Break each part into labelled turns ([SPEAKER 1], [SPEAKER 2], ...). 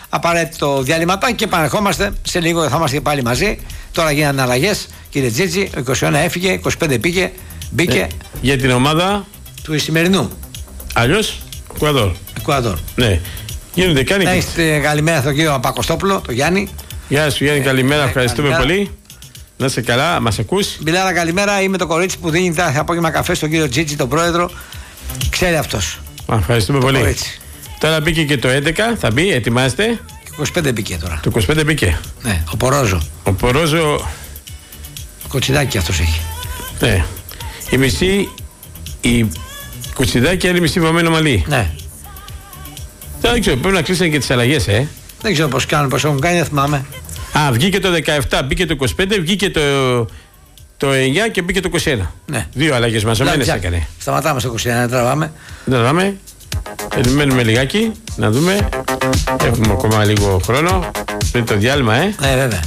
[SPEAKER 1] απαραίτητο διαλυματάκι και επανερχόμαστε σε λίγο. Θα είμαστε πάλι μαζί. Τώρα γίνανε αλλαγές, κύριε Τζίτζι. Ο 21 έφυγε, 25 μπήκε.
[SPEAKER 2] Για την ομάδα
[SPEAKER 1] του Ισημερινού.
[SPEAKER 2] Αλλιώς Εκουαδόρ. Ναι. Γίνονται κάνει.
[SPEAKER 1] Να είστε καλημέρα στον κύριο Παπακοστόπουλο, τον Γιάννη.
[SPEAKER 2] Γεια σου Γιάννη, καλημέρα. Ευχαριστούμε πολύ. Να είσαι καλά, μας ακούς.
[SPEAKER 1] Μπιλάρα, καλημέρα. Είμαι το κορίτσι που δίνει τα απόγευμα καφέ στον κύριο Τζίτζι, τον πρόεδρο. Ξέρει αυτός.
[SPEAKER 2] Ευχαριστούμε πολύ.
[SPEAKER 1] Κορίτσι.
[SPEAKER 2] Τώρα μπήκε και το 11, θα μπει, ετοιμάστε.
[SPEAKER 1] 25 μπήκε τώρα.
[SPEAKER 2] Το 25 μπήκε.
[SPEAKER 1] Ναι, ο Πορόζο. Κοτσιδάκι αυτός έχει.
[SPEAKER 2] Ναι. Η μισή, η Κουτσιδάκι, άλλη μισή βαμμένο μαλλί.
[SPEAKER 1] Ναι.
[SPEAKER 2] Δεν ξέρω, πρέπει να κλείσουν και τις αλλαγές,
[SPEAKER 1] Δεν ξέρω πώς κάνουν, πώς έχουν κάνει, δεν θυμάμαι.
[SPEAKER 2] Βγήκε το 17, μπήκε το 25, βγήκε το 9 και μπήκε το 21.
[SPEAKER 1] Ναι.
[SPEAKER 2] 2 αλλαγές μαζεμένες έκανε.
[SPEAKER 1] Σταματάμε στο 21, τραβάμε.
[SPEAKER 2] Περιμένουμε λιγάκι, να δούμε. Έχουμε ακόμα λίγο χρόνο πριν το διάλειμμα,
[SPEAKER 1] Ναι, βέβαια.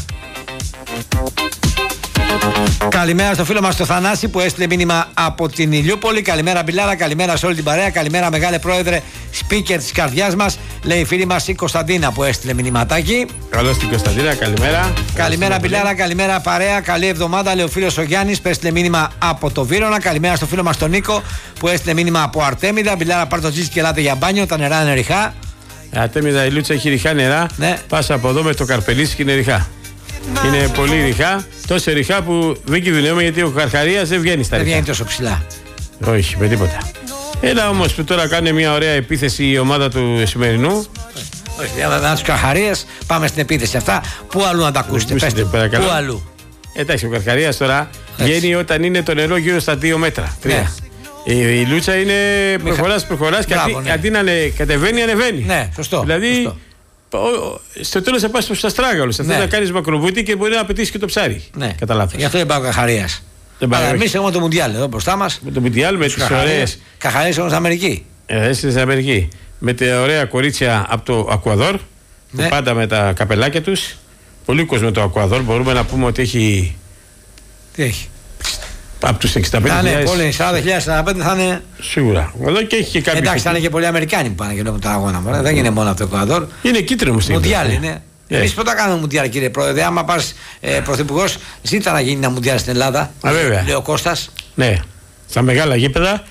[SPEAKER 1] Καλημέρα στο φίλο μας το Θανάση που έστειλε μήνυμα από την Ηλιούπολη. Καλημέρα Μπιλάρα, καλημέρα σε όλη την παρέα. Καλημέρα μεγάλε πρόεδρε, speaker της καρδιάς μας. Λέει η φίλη μας η Κωνσταντίνα που έστειλε μηνυματάκι.
[SPEAKER 2] Καλώς την Κωνσταντίνα, καλημέρα.
[SPEAKER 1] Καλημέρα Μπιλάρα, καλημέρα παρέα. Καλή εβδομάδα, λέει ο φίλος ο Γιάννης που έστειλε μήνυμα από το Βύρωνα. Καλημέρα στο φίλο μας τον Νίκο που έστειλε μήνυμα από Αρτέμιδα. Μπιλάρα, πάρ' το τζίτσι και ελάτε για μπάνιο. Τα νερά είναι ριχά.
[SPEAKER 2] Αρτέμιδα, η Λούτσα έχει ριχά νερά.
[SPEAKER 1] Ναι.
[SPEAKER 2] Πας από εδώ με το καρπελίσι και είναι ριχά. Είναι πολύ ριχά, τόσο ριχά που δεν κινδυνεύουμε γιατί ο Καρχαρίας δεν βγαίνει στα ριχά.
[SPEAKER 1] Δεν βγαίνει τόσο ψηλά.
[SPEAKER 2] Όχι, με τίποτα. Έλα όμως που τώρα κάνει μια ωραία επίθεση η ομάδα του Σημερινού.
[SPEAKER 1] Όχι, με τους Καρχαρίες πάμε στην επίθεση αυτά. Πού αλλού να τα ακούσετε, πέστε, πού αλλού.
[SPEAKER 2] Εντάξει, ο Καρχαρίας τώρα βγαίνει όταν είναι το νερό γύρω στα 2 μέτρα. 3. Ναι. Η Λούτσα είναι προχωράς και αντί να κατεβαίνει, ανεβαίνει.
[SPEAKER 1] Ναι, σωστό.
[SPEAKER 2] Δηλαδή,
[SPEAKER 1] σωστό.
[SPEAKER 2] Στο τέλος θα πας στο στράγγαλο. Θα να κάνεις μακροβούτι και μπορεί να απαιτήσει και το ψάρι.
[SPEAKER 1] Ναι.
[SPEAKER 2] Κατά λάθος.
[SPEAKER 1] Γι' αυτό δεν πάει ο Καχαρίας. Αλλά εμείς έχουμε το Μουντιάλ εδώ μπροστά μας.
[SPEAKER 2] Με το Μουντιάλ, με τις ωραίες.
[SPEAKER 1] Καχαρίας όμως στην Αμερική.
[SPEAKER 2] Στην Αμερική. Με τα ωραία κορίτσια από το Εκουαδόρ. Ναι. Πάντα με τα καπελάκια τους. Πολύ κόσμο το Εκουαδόρ. Μπορούμε να πούμε ότι έχει.
[SPEAKER 1] Τι έχει.
[SPEAKER 2] Από τους 65.000.
[SPEAKER 1] Ναι, πολύ 40.000-45 θα είναι.
[SPEAKER 2] Σίγουρα. Εδώ και έχει και κάποιοι.
[SPEAKER 1] Εντάξει, θα είναι και πολλοί Αμερικάνοι που πάνε και βλέπουν τον αγώνα. Δεν είναι μόνο από το Εκουαδόρ.
[SPEAKER 2] Είναι κίτρινο μου.
[SPEAKER 1] Μουντιάλ είναι. Εμείς πότε κάνουμε Μουντιάλ, κύριε Πρόεδρε. Άμα πας πρωθυπουργός, ζήτα να γίνει ένα Μουντιάλ στην Ελλάδα.
[SPEAKER 2] Βέβαια.
[SPEAKER 1] Λέει ο Κώστας.
[SPEAKER 2] Ναι, στα μεγάλα γήπεδα.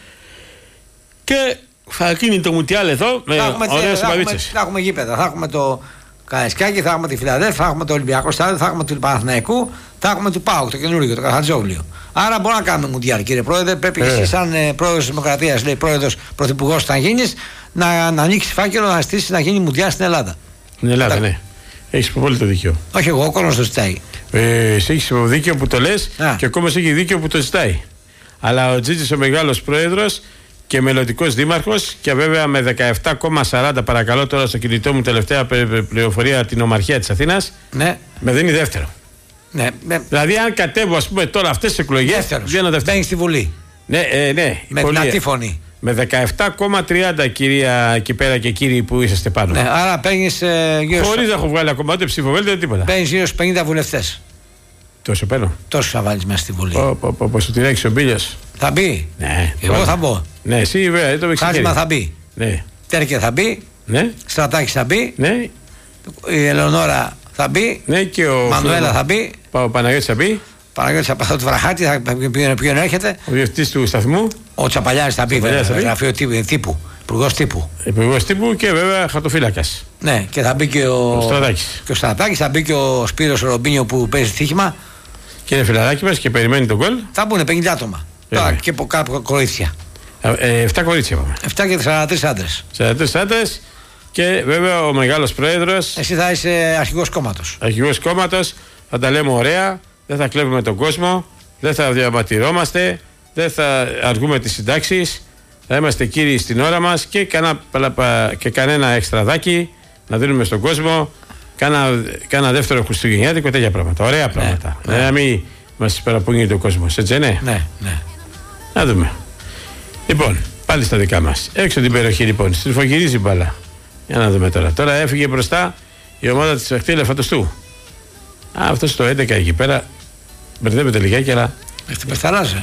[SPEAKER 2] Και θα γίνει το Μουντιάλ εδώ με ωραίες συμπαρίτσες.
[SPEAKER 1] Θα έχουμε γήπεδα. Θα έχουμε το Καραϊσκάκι, θα έχουμε τη Φιλαδέλφια, θα έχουμε το Ολυμπιακό Στάδιο, θα έχουμε του Παναθηναϊκού, θα έχουμε του ΠΑΟΚ, το καινούργιο, το Καθατζόγλιο. Άρα μπορούμε να κάνουμε Μουντιάλ, κύριε Πρόεδρε. Πρέπει εσύ, σαν πρόεδρος της Δημοκρατίας, λέει πρόεδρος, πρωθυπουργός, θα γίνεις, να ανοίξει φάκελο, να στήσει να γίνει Μουντιάλ στην Ελλάδα.
[SPEAKER 2] Στην Ελλάδα, ναι. Έχεις πολύ το δίκιο.
[SPEAKER 1] Όχι εγώ, ο κόσμος το ζητάει.
[SPEAKER 2] Εσύ έχεις δίκιο που το λες και ο κόσμος έχει δίκιο που το ζητάει. Αλλά ο Τζίτζης ο μεγάλος πρόεδρος και μελλοντικός δήμαρχος και βέβαια με 17,40 παρακαλώ τώρα στο κινητό μου τελευταία πληροφορία την Ομαρχία της Αθήνας.
[SPEAKER 1] Ναι.
[SPEAKER 2] Με δίνει δεύτερο.
[SPEAKER 1] Ναι.
[SPEAKER 2] Δηλαδή αν κατέβω ας πούμε τώρα αυτές τις εκλογές βγαίνω δεύτερο.
[SPEAKER 1] Μπαίνει στη Βουλή.
[SPEAKER 2] Ναι.
[SPEAKER 1] Με δυνατή φωνή.
[SPEAKER 2] Με 17,30 κυρία εκεί πέρα και κύριοι που είσαστε πάνω.
[SPEAKER 1] Ναι, άρα παίρνεις γύρω.
[SPEAKER 2] Χωρίς να έχω βγάλει ακόμα ούτε ψηφοβέλτιο ούτε τίποτα.
[SPEAKER 1] Παίρνεις γύρω στους 50 βουλευτές.
[SPEAKER 2] Τόσο παίρνω.
[SPEAKER 1] Τόσο θα βάλεις μέσα στη Βουλή.
[SPEAKER 2] Όπως του τυράξει ο Μπίλιος.
[SPEAKER 1] Θα μπει.
[SPEAKER 2] Ναι.
[SPEAKER 1] Εγώ θα μπω.
[SPEAKER 2] Ναι, εσύ βέβαια δεν το έχεις.
[SPEAKER 1] Χάσμα θα μπει.
[SPEAKER 2] Ναι.
[SPEAKER 1] Τέρκε θα μπει.
[SPEAKER 2] Ναι.
[SPEAKER 1] Στρατάκης θα μπει.
[SPEAKER 2] Ναι.
[SPEAKER 1] Η Ελεονόρα θα μπει.
[SPEAKER 2] Ναι, και ο
[SPEAKER 1] Μανουέλα θα μπει.
[SPEAKER 2] Ο Παναγιώτης θα μπει.
[SPEAKER 1] Παναγιώτης θα παθώ του Βραχάτη, ποιον έρχεται.
[SPEAKER 2] Ο διευθυντής του σταθμού.
[SPEAKER 1] Ο Τσαπαλιάρης θα μπει, γραφείο τύπου. Υπουργός τύπου.
[SPEAKER 2] Υπουργός τύπου και βέβαια χαρτοφύλακας.
[SPEAKER 1] Ναι, και θα μπει και ο
[SPEAKER 2] Στρατάκης.
[SPEAKER 1] Και ο Στρατάκης, θα μπει και ο Σπύρος Ρομπίνιο που παίζει στοίχημα.
[SPEAKER 2] Και είναι φιλαράκι μας και περιμένει τον γκολ.
[SPEAKER 1] Θα μπουν 50 άτομα. Τώρα και από κάπου κορίτσια.
[SPEAKER 2] 7 κορίτσια πάμε.
[SPEAKER 1] 7 και 43 άντρες.
[SPEAKER 2] 43 άντρες και βέβαια ο μεγάλος πρόεδρος.
[SPEAKER 1] Εσύ θα είσαι αρχηγός κόμματος.
[SPEAKER 2] Αρχηγός κόμματος, θα τα λέμε ωραία, δεν θα κλέβουμε τον κόσμο, δεν θα διαμαρτυρόμαστε, δεν θα αργούμε τις συντάξεις, θα είμαστε κύριοι στην ώρα μας και κανένα εξτραδάκι να δίνουμε στον κόσμο, κάνα δεύτερο χριστουγεννιάτικο, τέτοια πράγματα. Ωραία πράγματα. Να μην μας παραπονιέται ο κόσμος, έτσι ναι.
[SPEAKER 1] Ναι.
[SPEAKER 2] Να δούμε. Λοιπόν, πάλι στα δικά μας. Έξω την περιοχή λοιπόν, στριφογυρίζει μπάλα. Για να δούμε τώρα. Τώρα έφυγε μπροστά η ομάδα της Αχτή Ελεφαντοστού. Αυτό το 11 εκεί πέρα. Μπερδεύεται λιγάκι, αλλά.
[SPEAKER 1] Αυτή πεθαράζε.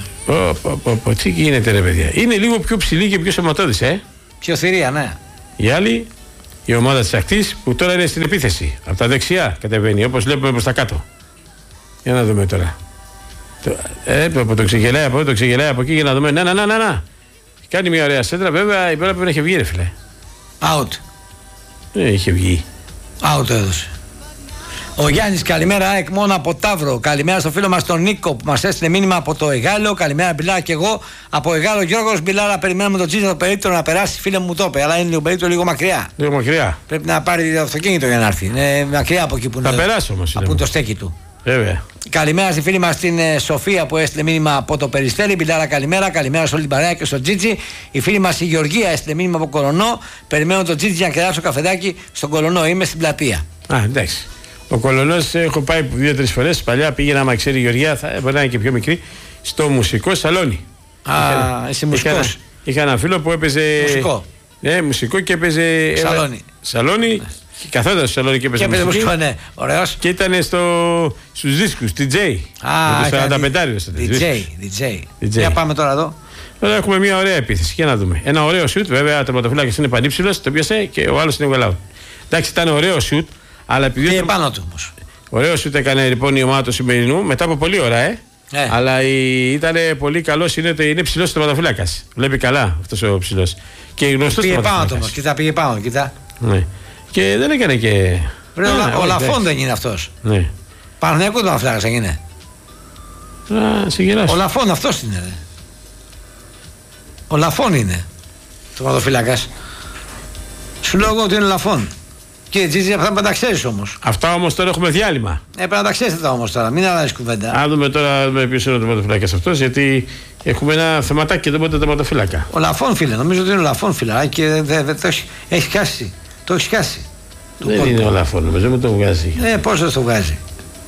[SPEAKER 2] Τι γίνεται, ρε παιδιά. Είναι λίγο πιο ψηλή και πιο σωματώδης,
[SPEAKER 1] Πιο θηρία, ναι.
[SPEAKER 2] Οι άλλοι η ομάδα της Ακτής που τώρα είναι στην επίθεση. Από τα δεξιά κατεβαίνει, όπως βλέπουμε προς τα κάτω. Για να δούμε τώρα. Το ξεγελάει από εδώ, το ξεγελάει από εκεί για να δούμε. Να. Κάνει μια ωραία σέντρα, βέβαια η μπάλα πρέπει να είχε βγει, ρε φίλε.
[SPEAKER 1] Out.
[SPEAKER 2] Είχε βγει.
[SPEAKER 1] Out έδωσε. Ο Γιάννης, καλημέρα, ΑΕΚ μόνο από Ταύρο. Καλημέρα στο φίλο μας τον Νίκο που μας έστειλε μήνυμα από το Εγάλεο. Καλημέρα, Μπιλάρα, και εγώ από Εγάλεο. Γιώργος Μπιλάρα, περιμένουμε τον Τζίτζα το περίπτωρο να περάσει. Φίλε μου το είπε, αλλά είναι περίπτωρο λίγο μακριά.
[SPEAKER 2] Λίγο μακριά.
[SPEAKER 1] Πρέπει να πάρει το αυτοκίνητο για να έρθει. Είναι μακριά από εκεί που είναι.
[SPEAKER 2] Θα περάσει όμως.
[SPEAKER 1] Από το στέκι του.
[SPEAKER 2] Βέβαια.
[SPEAKER 1] Καλημέρα στη φίλη μας την Σοφία που έστειλε μήνυμα από το Περιστέρι. Μπιλάρα, καλημέρα. Καλημέρα σε όλη την παρέα και στον Τζίτζι. Η φίλη μας η Γεωργία έστειλε μήνυμα από Κολονό. Περιμένω τον Τζίτζι να κεράσω καφεδάκι στον Κολονό. Είμαι στην πλατεία.
[SPEAKER 2] Εντάξει. Ο Κολονός έχω πάει 2-3 φορές. Παλιά πήγαινα, άμα ξέρει η Γεωργία, θα μπορεί να είναι και πιο μικρή, στο μουσικό σαλόνι.
[SPEAKER 1] Εσύ μουσικός.
[SPEAKER 2] Είχα ένα φίλο που έπαιζε.
[SPEAKER 1] Μουσικό.
[SPEAKER 2] Ναι, μουσικό και έπαιζε. Σαλόνι. Και καθόταν στο σαλόνι και έπαιζε μουσικό.
[SPEAKER 1] Ναι, ωραίος.
[SPEAKER 2] Και ήταν στους δίσκους, DJ. Με το 45.
[SPEAKER 1] DJ. Για πάμε τώρα εδώ.
[SPEAKER 2] Τώρα έχουμε μια ωραία επίθεση. Για να δούμε. Ένα ωραίο σουτ, βέβαια, ο τερματοφύλακας είναι πανύψηλος, το πιάσε και ο άλλος είναι γολάου. Εντάξει, ήταν ωραίο σουτ. Αλλά επειδή
[SPEAKER 1] πήγε πάνω του όμως.
[SPEAKER 2] Ωραίο σου έκανε λοιπόν η ομάδα του σημερινού μετά από πολλή ώρα, Αλλά ήταν πολύ καλός, είναι ψηλός τερματοφύλακας. Βλέπει καλά αυτός ο ψηλός. Και γνωστός
[SPEAKER 1] πήγε πάνω του όμως, πήγε πάνω, κοιτά.
[SPEAKER 2] Ναι. Και δεν έκανε και.
[SPEAKER 1] Ο Λαφόν δεν είναι αυτός.
[SPEAKER 2] Ναι.
[SPEAKER 1] Παναθηναϊκός τερματοφύλακας δεν είναι. Ο Λαφόν αυτός είναι. Ο Λαφόν είναι τερματοφύλακας. Σου λέω εγώ ότι είναι Λαφόν. Κύριε Τζίτζι, αυτά να τα ξέρεις όμως.
[SPEAKER 2] Αυτά όμως τώρα έχουμε διάλειμμα.
[SPEAKER 1] Πρέπει να τα ξέρετε τα όμως τώρα, μην αλλάζεις κουβέντα.
[SPEAKER 2] Α, δούμε τώρα ποιος είναι ο τερματοφύλακας αυτός, γιατί έχουμε ένα θεματάκι και δεν μπορεί το τερματοφύλακα.
[SPEAKER 1] Ο Λαφόν, φίλε, νομίζω ότι είναι ο Λαφόν, φίλε. Και έχει χάσει. Το έχει χάσει.
[SPEAKER 2] Δεν είναι ο Λαφόν, νομίζω ότι το βγάζει.
[SPEAKER 1] Πώς δεν το βγάζει.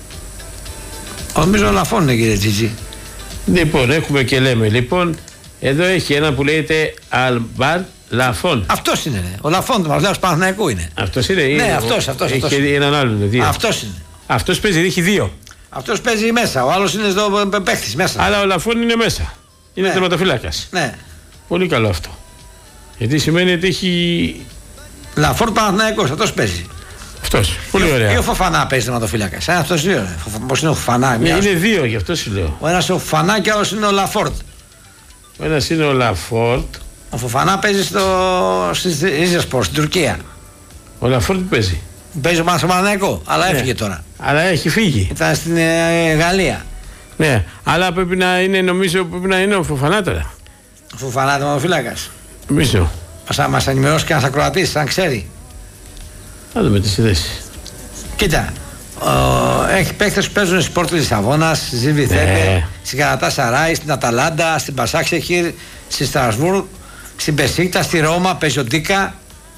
[SPEAKER 1] Νομίζω ο Λαφόν είναι, κύριε Τζίτζι.
[SPEAKER 2] Λοιπόν, έχουμε και λέμε. Λοιπόν, εδώ έχει ένα που λέγεται Αλμπάρ Λαφόν.
[SPEAKER 1] Αυτός είναι. Ο Λαφόν του Μαρδέας Παναθηναϊκού είναι.
[SPEAKER 2] Αυτός είναι.
[SPEAKER 1] Ναι, αυτός.
[SPEAKER 2] Έχει έναν άλλον.
[SPEAKER 1] Αυτός είναι.
[SPEAKER 2] Αυτός παίζει, έχει δύο.
[SPEAKER 1] Αυτός παίζει μέσα. Ο άλλος είναι στο παίχτης μέσα.
[SPEAKER 2] Αλλά ο Λαφόν είναι μέσα. Είναι τερματοφύλακας.
[SPEAKER 1] Ναι.
[SPEAKER 2] Πολύ καλό αυτό. Γιατί σημαίνει ότι έχει.
[SPEAKER 1] Λαφόν Παναθηναϊκός, αυτός παίζει.
[SPEAKER 2] Αυτός. Πολύ ωραία.
[SPEAKER 1] Ή ο Φοφανά παίζει τερματοφύλακας. Αυτός δύο. Πώς είναι ο Φοφανά.
[SPEAKER 2] Είναι δύο, γι' αυτό σου λέω.
[SPEAKER 1] Ο ένας ο Φοφανά και ο άλλος είναι ο Λαφόρτ.
[SPEAKER 2] Ο ένας είναι ο Λαφόρτ.
[SPEAKER 1] Ο Φοφανά παίζει στη Ριζεσπορ, στην Τουρκία.
[SPEAKER 2] Ο Λαφόρτ παίζει.
[SPEAKER 1] Παίζει ο Παναθηναϊκό, αλλά έφυγε τώρα.
[SPEAKER 2] Αλλά έχει φύγει.
[SPEAKER 1] Ήταν στην Γαλλία.
[SPEAKER 2] Ναι, αλλά πρέπει να είναι, νομίζω, πρέπει να είναι ο Φοφανά τώρα.
[SPEAKER 1] Ο Φοφανά τερματοφύλακας.
[SPEAKER 2] Νομίζω.
[SPEAKER 1] Μας ενημερώσει και ένας ακροατής, αν ξέρει.
[SPEAKER 2] Θα δούμε τις ιδέες.
[SPEAKER 1] Κοίτα, έχει παίκτες που παίζουν στην Πόρτο Λισαβόνας, στη Ζιβιθέπε, στην Γαλατάσαράι, στην Αταλάντα, στην Πασάξεχιρ, στη Στρασβούργκ, στην Πεσίκτα, στη Ρώμα, παίζει ο Ντίκα.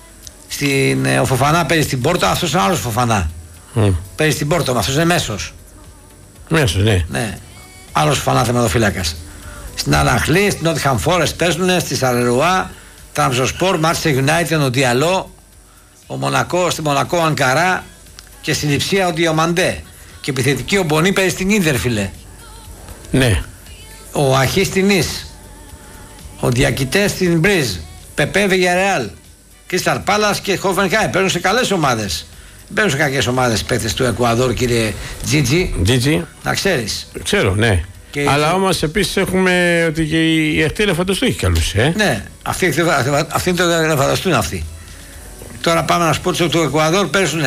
[SPEAKER 1] Ο Φοφανά παίζει στην Πόρτο, αυτός είναι άλλος Φοφανά. Παίζει στην Πόρτο, αυτός είναι μέσος.
[SPEAKER 2] Μέσος, ναι.
[SPEAKER 1] Ναι. Άλλος Φοφανά τερματοφύλακας. Στην Αναχλή, στην Νότιχαμ Φόρεστ παίζουν, στη Σαρερουά, Τραμζοσπορ, Μάντσεστερ Γιουνάιτεντ, ο Διαλό, ο Μονακό, στη Μονακό Ανκαρά και στην Λειψία ο Διομαντέ. Και επιθετική ο Μπονί παίζει στην Ίντερ, φίλε.
[SPEAKER 2] Ναι.
[SPEAKER 1] Ο Αχή στην Νις. Ο Διακητέ στην Μπρίζ. Πεπέ Βιγιαρεάλ. Κρίσταλ Πάλας και Χόφενχάιμ. Παίρνουν σε καλές ομάδες. Δεν παίρνουν σε κακές ομάδες παίκτες του Εκουαδόρ, κύριε Τζίτζι. Να ξέρεις.
[SPEAKER 2] Ξέρω, ναι. Και αλλά όμως επίσης έχουμε ότι και η Αχτή Ελεφαντοστού έχει καλούς,
[SPEAKER 1] Ναι, αυτοί είναι το Ελεφαντοστού είναι αυτοί. Τώρα πάμε να σου πω του Εκουαδόρ παίζουν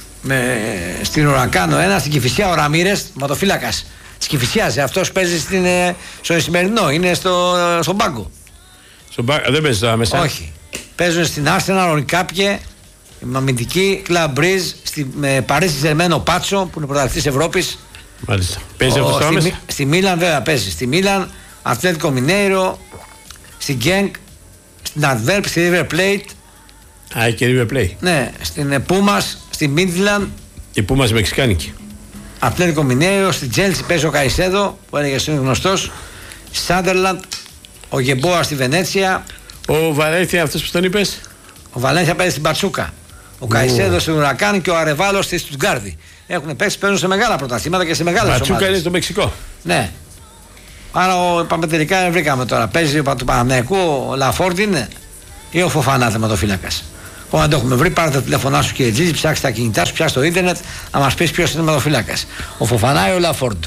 [SPEAKER 1] στην Ουρακάνο ένα, στην Κηφισιά ο Ραμίρες, ματοφύλακας της Κηφισιάς. Αυτός παίζει στο Ισημερινό, είναι στον πάγκο.
[SPEAKER 2] Δεν παίζει τώρα μέσα.
[SPEAKER 1] Όχι. Παίζουν στην Άρσεναλ, ο Νικάπιε, η αμυντική Κλαμπ Μπρίζ, στην Παρίσι Ζερμένο Πάτσο που είναι πρωταθλητής Ευρώπης.
[SPEAKER 2] Μάλιστα. Παίζει αυτό τώρα μέσα.
[SPEAKER 1] Στη Μίλαν βέβαια παίζει. Στη Μίλαν, Ατλέτικο Μινέιρο, στη Γκένκ, στην Αντβέρπ, στη River Plate.
[SPEAKER 2] Α, και River Plate.
[SPEAKER 1] Ναι, στην Πούμας, στη Μίντλαν.
[SPEAKER 2] Η Πούμας μεξικάνικη.
[SPEAKER 1] Ατλέτικο Μινέιρο, στη Τζέλσι παίζει ο Καϊσέδο, που έλεγε είναι γνωστός. Σάντερλαντ, ο Γεμπόα στη Βενέτσια.
[SPEAKER 2] Ο Βαλένθια, αυτός που τον είπες.
[SPEAKER 1] Ο Βαλένθια παίζει στην Πατσούκα. Ο Καϊσέδο στην Ουρακάν και ο Αρεβάλο στη Στουτγκάρδη. Έχουν παίξει, παίζουν σε μεγάλα πρωταθλήματα και σε μεγάλες ομάδες.
[SPEAKER 2] Πατσούκα είναι στο Μεξικό.
[SPEAKER 1] Ναι. Άρα είπαμε τελικά βρήκαμε τώρα. Παίζει του Παναθηναϊκού ο Λαφόρντ είναι ή ο Φοφανά τερματοφύλακας. Όταν το έχουμε βρει, πάρε τα τηλέφωνά σου κύριε Τζίτζι, ψάξει τα κινητά σου, πιάσει το ίντερνετ να μας πεις ποιος είναι τερματοφύλακας. Ο Φοφανά ή ο Λαφόρντ.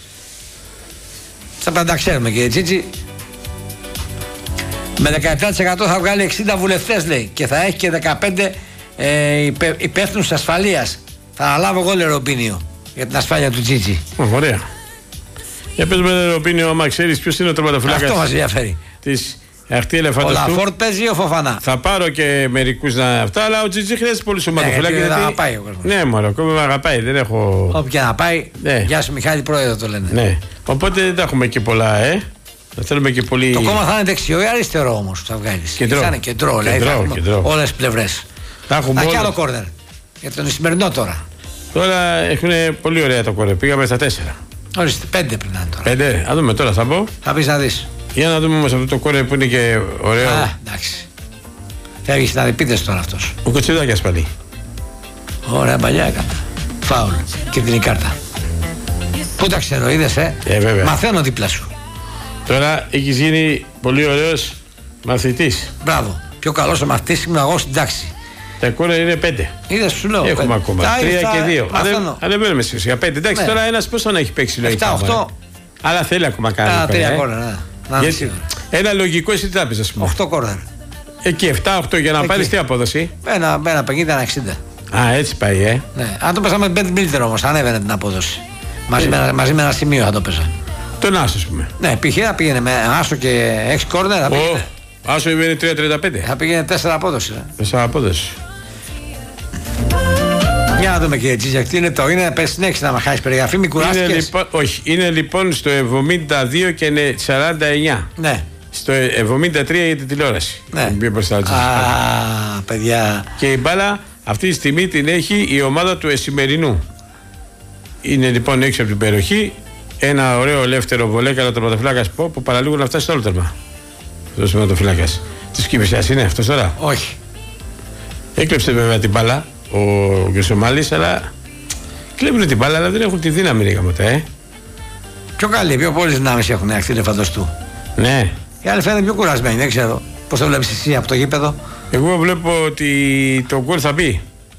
[SPEAKER 1] Θα πάντα τα ξέρουμε κύριε Τζίτζι. Με 17% θα βγάλει 60 βουλευτές λέει και θα έχει και 15 υπεύθυνους ασφαλείας. Θα αναλάβω εγώ Λεροπίνιο για την ασφάλεια του Τζίτζι.
[SPEAKER 2] Ωραία. Για πες με Λεροπίνιο, άμα ξέρεις ποιος είναι ο τερματοφύλακας.
[SPEAKER 1] Αυτό μας ενδιαφέρει.
[SPEAKER 2] Της Αχτή Ελεφάντος.
[SPEAKER 1] Ο Λαφόρντ παίζει ή ο Φοφανά.
[SPEAKER 2] Θα πάρω και μερικούς να αυτά, αλλά ο Τζιτζί χρειάζεται πολύ σωματοφύλακα.
[SPEAKER 1] Ναι, γιατί δεν αγαπάει ο κόσμος.
[SPEAKER 2] Ναι, μωρό, ακόμα με αγαπάει. Δεν έχω.
[SPEAKER 1] Όποια να πάει.
[SPEAKER 2] Ναι.
[SPEAKER 1] Γεια σου Μιχάλη, πρόεδρο το λένε.
[SPEAKER 2] Ναι. Οπότε δεν τα έχουμε και πολλά, Θα θέλουμε και πολύ.
[SPEAKER 1] Το κόμμα θα είναι δεξιό ή αριστερό όμως που θα βγάλεις.
[SPEAKER 2] Κεντρό.
[SPEAKER 1] Θα είναι κεντρό, δηλαδή. Όλες τις πλευρές.
[SPEAKER 2] Θα έχουμε
[SPEAKER 1] και άλλο κόρνερ. Για τον σημερινό τώρα.
[SPEAKER 2] Τώρα έχουν πολύ ωραία το κόρνερ. Πήγαμε στα 4.
[SPEAKER 1] Ορίστε, 5 πριν να είναι τώρα.
[SPEAKER 2] 5. Α δούμε τώρα, θα πω.
[SPEAKER 1] Θα πεις να δεις.
[SPEAKER 2] Για να δούμε όμως αυτό το κόρνερ που είναι και ωραίο.
[SPEAKER 1] Α, εντάξει. Φεύγει στην αντιπίτες τώρα αυτός.
[SPEAKER 2] Ο Κοτσιδάκιας πάλι.
[SPEAKER 1] Ωραία, παλιά έκανα. Φάουλ. Κίτρινη κάρτα. Πού τα ξέρω, είδες,
[SPEAKER 2] βέβαια.
[SPEAKER 1] Μαθαίνω δίπλα σου.
[SPEAKER 2] Τώρα έχεις γίνει πολύ ωραίος μαθητής.
[SPEAKER 1] Μπράβο. Πιο καλός ο μαθητής ήμουν εγώ στην τάξη.
[SPEAKER 2] Τα κόρνερ είναι 5.
[SPEAKER 1] Είδες, σου λέω.
[SPEAKER 2] Έχουμε ακόμα 3 και 2. Ανεβαίνουμε για 5. Εντάξει,
[SPEAKER 1] ναι.
[SPEAKER 2] Τώρα ένας πώς τον έχει παίξει λογικά.
[SPEAKER 1] 7-8.
[SPEAKER 2] Αλλά θέλει ακόμα κάνει.
[SPEAKER 1] 3 κόρνερ, ναι.
[SPEAKER 2] Ένα λογικό εσύ τι θα πεις, ας πούμε.
[SPEAKER 1] 8 κόρνερ.
[SPEAKER 2] Εκεί 7-8 για να πάρεις τι απόδοση.
[SPEAKER 1] Ένα 50, ένα 60.
[SPEAKER 2] Α, έτσι πάει,
[SPEAKER 1] Ναι. Αν το πέσαμε με Ben Milter όμως, ανέβαινε την απόδοση. Μαζί με ένα σημείο θα το πέσα.
[SPEAKER 2] Τον Άσο, ας πούμε.
[SPEAKER 1] Ναι, π.χ. θα πήγαινε με Άσο και 6 κόρνερ.
[SPEAKER 2] Άσο είναι 3-35.
[SPEAKER 1] Θα πήγαινε 4 απόδοση.
[SPEAKER 2] 4 απόδοση.
[SPEAKER 1] Για να δούμε κύριε Τζίζακ, τι είναι το. Είναι πες συνέχιση να μα χάσει περιγραφή, μην κουράστηκες.
[SPEAKER 2] Όχι, είναι λοιπόν στο 72 και 49.
[SPEAKER 1] Ναι.
[SPEAKER 2] Στο 73 για την τηλεόραση.
[SPEAKER 1] Ναι.
[SPEAKER 2] Α,
[SPEAKER 1] παιδιά.
[SPEAKER 2] Και η μπάλα αυτή τη στιγμή την έχει η ομάδα του Εσημερινού. Είναι λοιπόν έξω από την περιοχή. Ένα ωραίο ελεύθερο βολέκαλο τερματοφυλάκας που παραλίγο να φτάσει στο όλο τέρμα. Αυτό ο τερματοφυλάκας. Τη Κηφισιάς είναι αυτό τώρα.
[SPEAKER 1] Όχι.
[SPEAKER 2] Έκλεψε βέβαια την μπάλα ο Γκρεσομάλης, αλλά κλέβουν την μπάλα, αλλά δεν έχουν τη δύναμη λίγα.
[SPEAKER 1] Πιο καλή, πιο πολλές δυνάμεις έχουν οι Αχτήλεφαντος του.
[SPEAKER 2] Ναι.
[SPEAKER 1] Οι άλλοι φαίνονται πιο κουρασμένοι, δεν ξέρω. Πώς το βλέπεις εσύ από το γήπεδο.
[SPEAKER 2] Εγώ βλέπω ότι το γκολ θα μπει.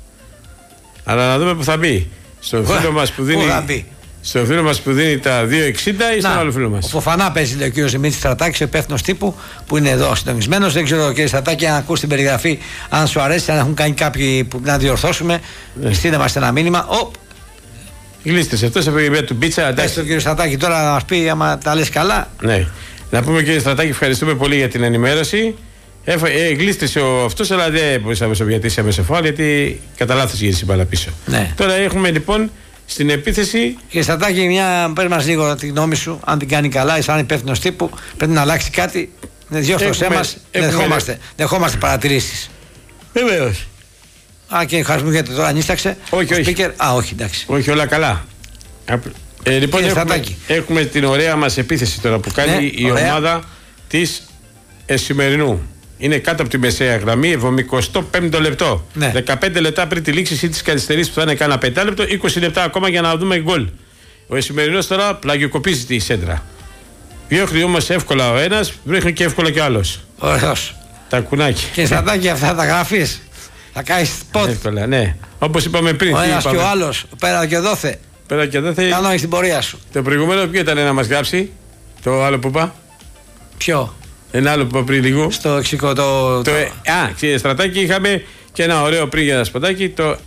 [SPEAKER 2] Αλλά να δούμε που θα μπει. Στο φίλο μας που δίνει. Στο φίλο μας που δίνει τα 2,60 ή στον άλλο φίλο μας.
[SPEAKER 1] Ο Φοφανά παίζει, λέει ο κ. Δημήτρης Στρατάκης, ο υπεύθυνος τύπου που είναι εδώ συντονισμένος. Δεν ξέρω, κ. Στρατάκη, αν ακούς την περιγραφή, αν σου αρέσει, αν έχουν κάνει κάποιοι που να διορθώσουμε. Ναι. Στείλε μας ένα μήνυμα.
[SPEAKER 2] Γλίστησε αυτός από την του πίτσα.
[SPEAKER 1] Εντάξει, τον κ. Στρατάκη τώρα να μας πει άμα τα λες καλά.
[SPEAKER 2] Ναι. Να πούμε, κ. Στρατάκη, ευχαριστούμε πολύ για την ενημέρωση. Γλίστησε αυτός, αλλά δεν μπορούσαμε να σοβιατήσει σε φάουλ, γιατί κατά λάθος γύρισε η μπάλα πίσω.
[SPEAKER 1] Ναι.
[SPEAKER 2] Τώρα έχουμε λοιπόν στην επίθεση.
[SPEAKER 1] Και Στρατάκη, πες μας λίγο τη γνώμη σου, αν την κάνει καλά, σαν υπεύθυνος τύπου, πρέπει να αλλάξει κάτι. Διόρθωσέ μας, δεχόμαστε παρατηρήσεις.
[SPEAKER 2] Βεβαίως.
[SPEAKER 1] Α, και χασμούγεται τώρα, νίσταξε.
[SPEAKER 2] Όχι.
[SPEAKER 1] Speaker. Α, όχι, εντάξει.
[SPEAKER 2] Όχι, όλα καλά. Λοιπόν, έχουμε την ωραία μας επίθεση τώρα που κάνει η ομάδα της Εσημερινού. Είναι κάτω από τη μεσαία γραμμή, 75ο λεπτό.
[SPEAKER 1] Ναι.
[SPEAKER 2] 15 λεπτά πριν τη λήξη της καθυστερήσης που θα είναι κάνα 5 λεπτό, 20 λεπτά ακόμα για να δούμε γκολ. Ο Εσημερινός τώρα πλαγιοκοπίζει τη σέντρα. Διώχνει όμως εύκολα ο ένας, βρίσκει και εύκολα και ο άλλος.
[SPEAKER 1] Ωραίος.
[SPEAKER 2] Τα κουνάκι.
[SPEAKER 1] Και Στρατάκη, αυτά τα γράφεις. Θα κάνεις spot.
[SPEAKER 2] Εύκολα, ναι. Όπως είπαμε πριν.
[SPEAKER 1] Ο ένας και ο άλλος, πέρα και δόθε.
[SPEAKER 2] Πέρα και δόθε.
[SPEAKER 1] Κάνω έχεις την πορεία σου.
[SPEAKER 2] Το προηγούμενο ποιο ήταν να μας γράψει, το άλλο που είπα.
[SPEAKER 1] Ποιο?
[SPEAKER 2] Ένα άλλο που είπα πριν λίγο.
[SPEAKER 1] Στο εξικό
[SPEAKER 2] Κύριε Στρατάκη, είχαμε και ένα ωραίο πριν για ένα σποτάκι, το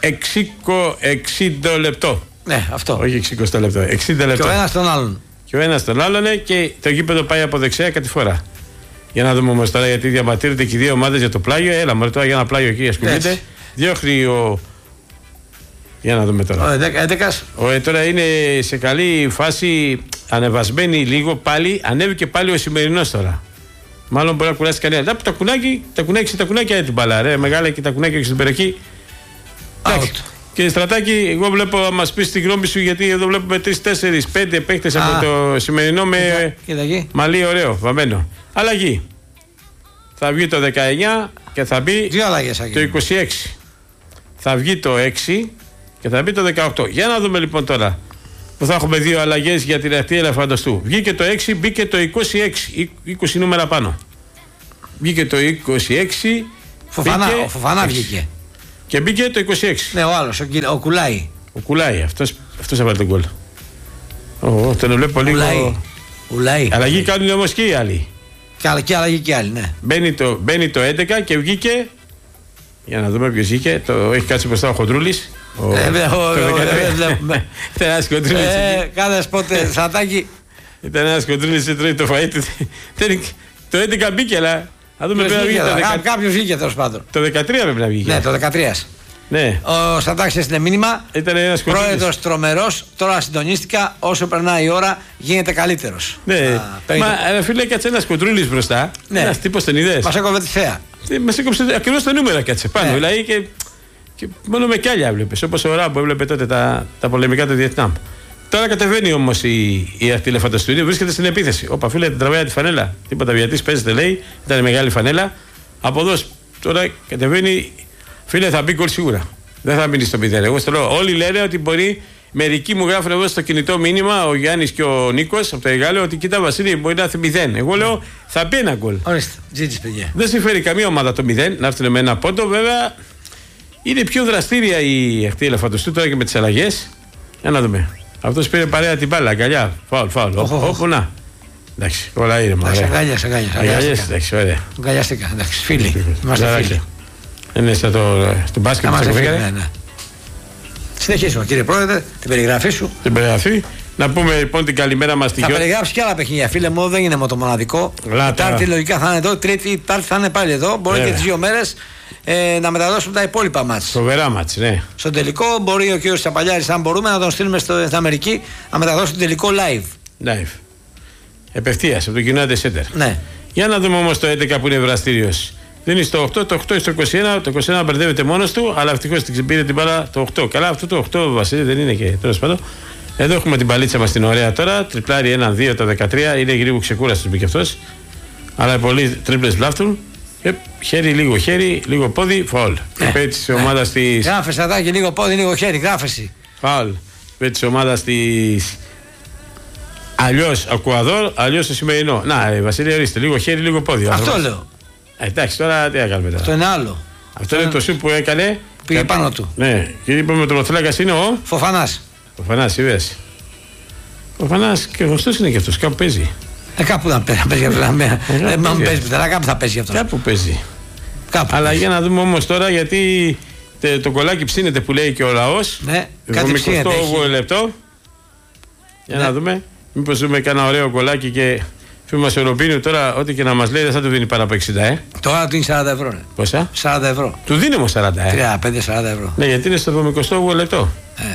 [SPEAKER 2] 60 λεπτό.
[SPEAKER 1] Ναι, αυτό.
[SPEAKER 2] Όχι 60 λεπτό, 60 λεπτό.
[SPEAKER 1] Και ο ένας τον άλλον.
[SPEAKER 2] Και ο ένας τον άλλον και το γήπεδο πάει από δεξιά κατηφορά. Για να δούμε όμως τώρα, γιατί διαμαρτύρονται και οι δύο ομάδες για το πλάγιο. Έλα, μωρέ τώρα για ένα πλάγιο εκεί ασχολείται. Διώχνει ο. Για να δούμε τώρα.
[SPEAKER 1] Ο Εντεκάς.
[SPEAKER 2] Τώρα είναι σε καλή φάση, ανεβασμένη λίγο πάλι. Ανέβηκε πάλι ο Σημερινός τώρα. Μάλλον μπορεί να κουράσει κανένα. Τα κουνάκια την μπαλά. Ρε, μεγάλα και τα κουνάκια στην περιοχή.
[SPEAKER 1] Out.
[SPEAKER 2] Και Στρατάκη, εγώ βλέπω να μας πεις τη γνώμη σου, γιατί εδώ βλέπουμε 3-4-5 παίκτες από το Σημερινό με μαλλί ωραίο, βαμμένο. Αλλαγή. Θα βγει το 19 και θα μπει το 26. Θα βγει το 6 και θα μπει το 18. Για να δούμε λοιπόν τώρα που θα έχουμε δύο αλλαγές για την Αχτή Ελεφαντοστού. Βγήκε το 6, μπήκε το 26. 20 νούμερα πάνω. Βγήκε το 26,
[SPEAKER 1] Ο Φοφανά βγήκε.
[SPEAKER 2] Και μπήκε το 26.
[SPEAKER 1] Ναι, ο άλλος, ο Κουλάι.
[SPEAKER 2] Ο Κουλάι, αυτός έβαλε τον γκολ. Τον βλέπω λίγο.
[SPEAKER 1] Ουλάι.
[SPEAKER 2] Αλλαγή κάνουν όμως και οι άλλοι.
[SPEAKER 1] Και αλλαγή και άλλοι, ναι.
[SPEAKER 2] Μπαίνει το 11 και βγήκε. Για να δούμε ποιος βγήκε. Έχει κάτσει μπροστά ο Χοντρούλης. Ήταν ένας Χοντρούλης.
[SPEAKER 1] Κάδες πότε, Σατάκι.
[SPEAKER 2] Ήταν ένας Χοντρούλης, τρώει το φαΐ του. Το 11 μπήκε, αλλά.
[SPEAKER 1] Κάποιος βγήκε τέλος πάντων.
[SPEAKER 2] Το 13 πρέπει να βγήκε.
[SPEAKER 1] Ναι, το 13.
[SPEAKER 2] Ναι.
[SPEAKER 1] Ο Σατάκης έστειλε μήνυμα. Πρόεδρος τρομερός. Τώρα συντονίστηκα. Όσο περνάει η ώρα γίνεται καλύτερος.
[SPEAKER 2] Ναι. Μα φίλε, κάτσε ένας Κοντρούλης μπροστά.
[SPEAKER 1] Ναι.
[SPEAKER 2] Ένας τύπος τον είδες.
[SPEAKER 1] Μας έκοβε τη θέα.
[SPEAKER 2] Μας έκοψε ακριβώς το νούμερο, κάτσε πάνω.
[SPEAKER 1] Ναι.
[SPEAKER 2] Δηλαδή και μόνο με κιάλια έβλεπες. Όπως ο Ράμπο έβλεπε τότε τα πολεμικά του Βιετνάμ. Τώρα κατεβαίνει όμως η αρτή Ελεφαντοστούδιο, βρίσκεται στην επίθεση. Όπα φίλε, την τραβάει τη φανέλα. Τίποτα Βιατής παίζεται, λέει. Ήταν μεγάλη φανέλα. Από εδώ τώρα κατεβαίνει. Φίλε, θα μπει γκολ σίγουρα. Δεν θα μείνει στο 0. Εγώ στο λέω. Όλοι λένε ότι μπορεί. Μερικοί μου γράφουν εδώ στο κινητό μήνυμα, ο Γιάννης και ο Νίκος από το Εγάλεο, ότι κοίτα Βασίλη, μπορεί να έρθει 0. Εγώ λέω θα μπει ένα γκολ.
[SPEAKER 1] Ορίστε, ζήτησε παιδιά.
[SPEAKER 2] Δεν συμφέρει καμία ομάδα το 0 να έρθουν με ένα πόντο. Βέβαια είναι πιο δραστήρια η αρτή Ελεφαντοστού τώρα και με τις αλλαγές. Για να δούμε. Αυτός πήρε παρέα την μπάλα, αγκαλιά. Φάουλ. Όπου να. Εντάξει, όλα είναι μωρέ.
[SPEAKER 1] Αγκαλιάσαι.
[SPEAKER 2] Εντάξει, ωραία.
[SPEAKER 1] Αγκαλιάστηκα, εντάξει, φίλοι. Είμαστε φίλοι.
[SPEAKER 2] Είναι στο μπάσκετ που
[SPEAKER 1] ναι. Συνεχίσουμε κύριε Πρόεδρε, την περιγραφή σου.
[SPEAKER 2] Την περιγραφή. Να πούμε λοιπόν την καλημέρα μας στη Γιώργη.
[SPEAKER 1] Θα περιγράψει και άλλα παιχνίδια, φίλε μου, δεν είναι μόνο το μοναδικό. Τετάρτη λογικά θα είναι εδώ, Τρίτη, Τετάρτη θα είναι πάλι εδώ. Μπορεί και τις 2 μέρες να μεταδώσουμε τα υπόλοιπα μάτς.
[SPEAKER 2] Φοβερά μάτς, ναι.
[SPEAKER 1] Στον τελικό μπορεί ο κ. Σαπαλιάρης, αν μπορούμε, να τον στείλουμε στην Αμερική να μεταδώσει το τελικό live.
[SPEAKER 2] Επευθείας από το United Center.
[SPEAKER 1] Ναι.
[SPEAKER 2] Για να δούμε όμως το 11 που είναι δραστήριος. Δίνει στο 8, το 8 στο 21, το 21 μπερδεύεται μόνος του, αλλά ευτυχώς την πήρε την μπάλα το 8. Καλά, αυτό το 8 Βασίλη δεν είναι και τέλος πάντων. Εδώ έχουμε την παλίτσα μας την ωραία τώρα. Τριπλάρι 1-2 το 13. Είναι γρήγορα ξεκούραστος μπήκε αυτός. Αλλά πολλοί τρίπλες βλάφτουν. Χέρι, λίγο πόδι, φαουλ. Υπέρ της ομάδας της.
[SPEAKER 1] Γράφε Σατάκη, λίγο πόδι, λίγο χέρι, γράφεση.
[SPEAKER 2] Φαουλ. Υπέρ της ομάδας της. Αλλιώς Ακουαδόρ, αλλιώς το σημερινό. Να, Βασίλη, ορίστε, λίγο χέρι, λίγο πόδι.
[SPEAKER 1] Αυτό λέω.
[SPEAKER 2] Εντάξει, τώρα τι να κάνουμε τώρα.
[SPEAKER 1] Αυτό είναι άλλο.
[SPEAKER 2] Αυτό είναι το σου που έκανε.
[SPEAKER 1] Πήγε πάνω του.
[SPEAKER 2] Ναι, και είπαμε ο τροματοφύλακας είναι ο
[SPEAKER 1] Φοφανάς.
[SPEAKER 2] Φοφανάς, είδες. Φοφανάς και γνωστός είναι και αυτός, κάπου παίζει.
[SPEAKER 1] Κάπου θα παίζει αυτό. Δεν παίζει πουθενά, κάπου θα παίζει αυτό.
[SPEAKER 2] Κάπου παίζει.
[SPEAKER 1] Κάπου.
[SPEAKER 2] Αλλά για να δούμε όμως τώρα, γιατί το κολλάκι ψήνεται που λέει και ο λαός.
[SPEAKER 1] Ναι, κάτι ψήνεται.
[SPEAKER 2] 28 λεπτό. Για να δούμε. Μήπως δούμε κανένα ωραίο κολλάκι και φίλοι μας Ευρωπίνου τώρα, ό,τι και να μας λέει, δεν θα του δίνει πάνω από 60,
[SPEAKER 1] Τώρα του είναι 40 ευρώ. Ναι.
[SPEAKER 2] Πόσα?
[SPEAKER 1] 40 ευρώ.
[SPEAKER 2] Του δίνει όμως 40,
[SPEAKER 1] 35-40 ευρώ.
[SPEAKER 2] Ναι, γιατί είναι στο 28 λεπτό.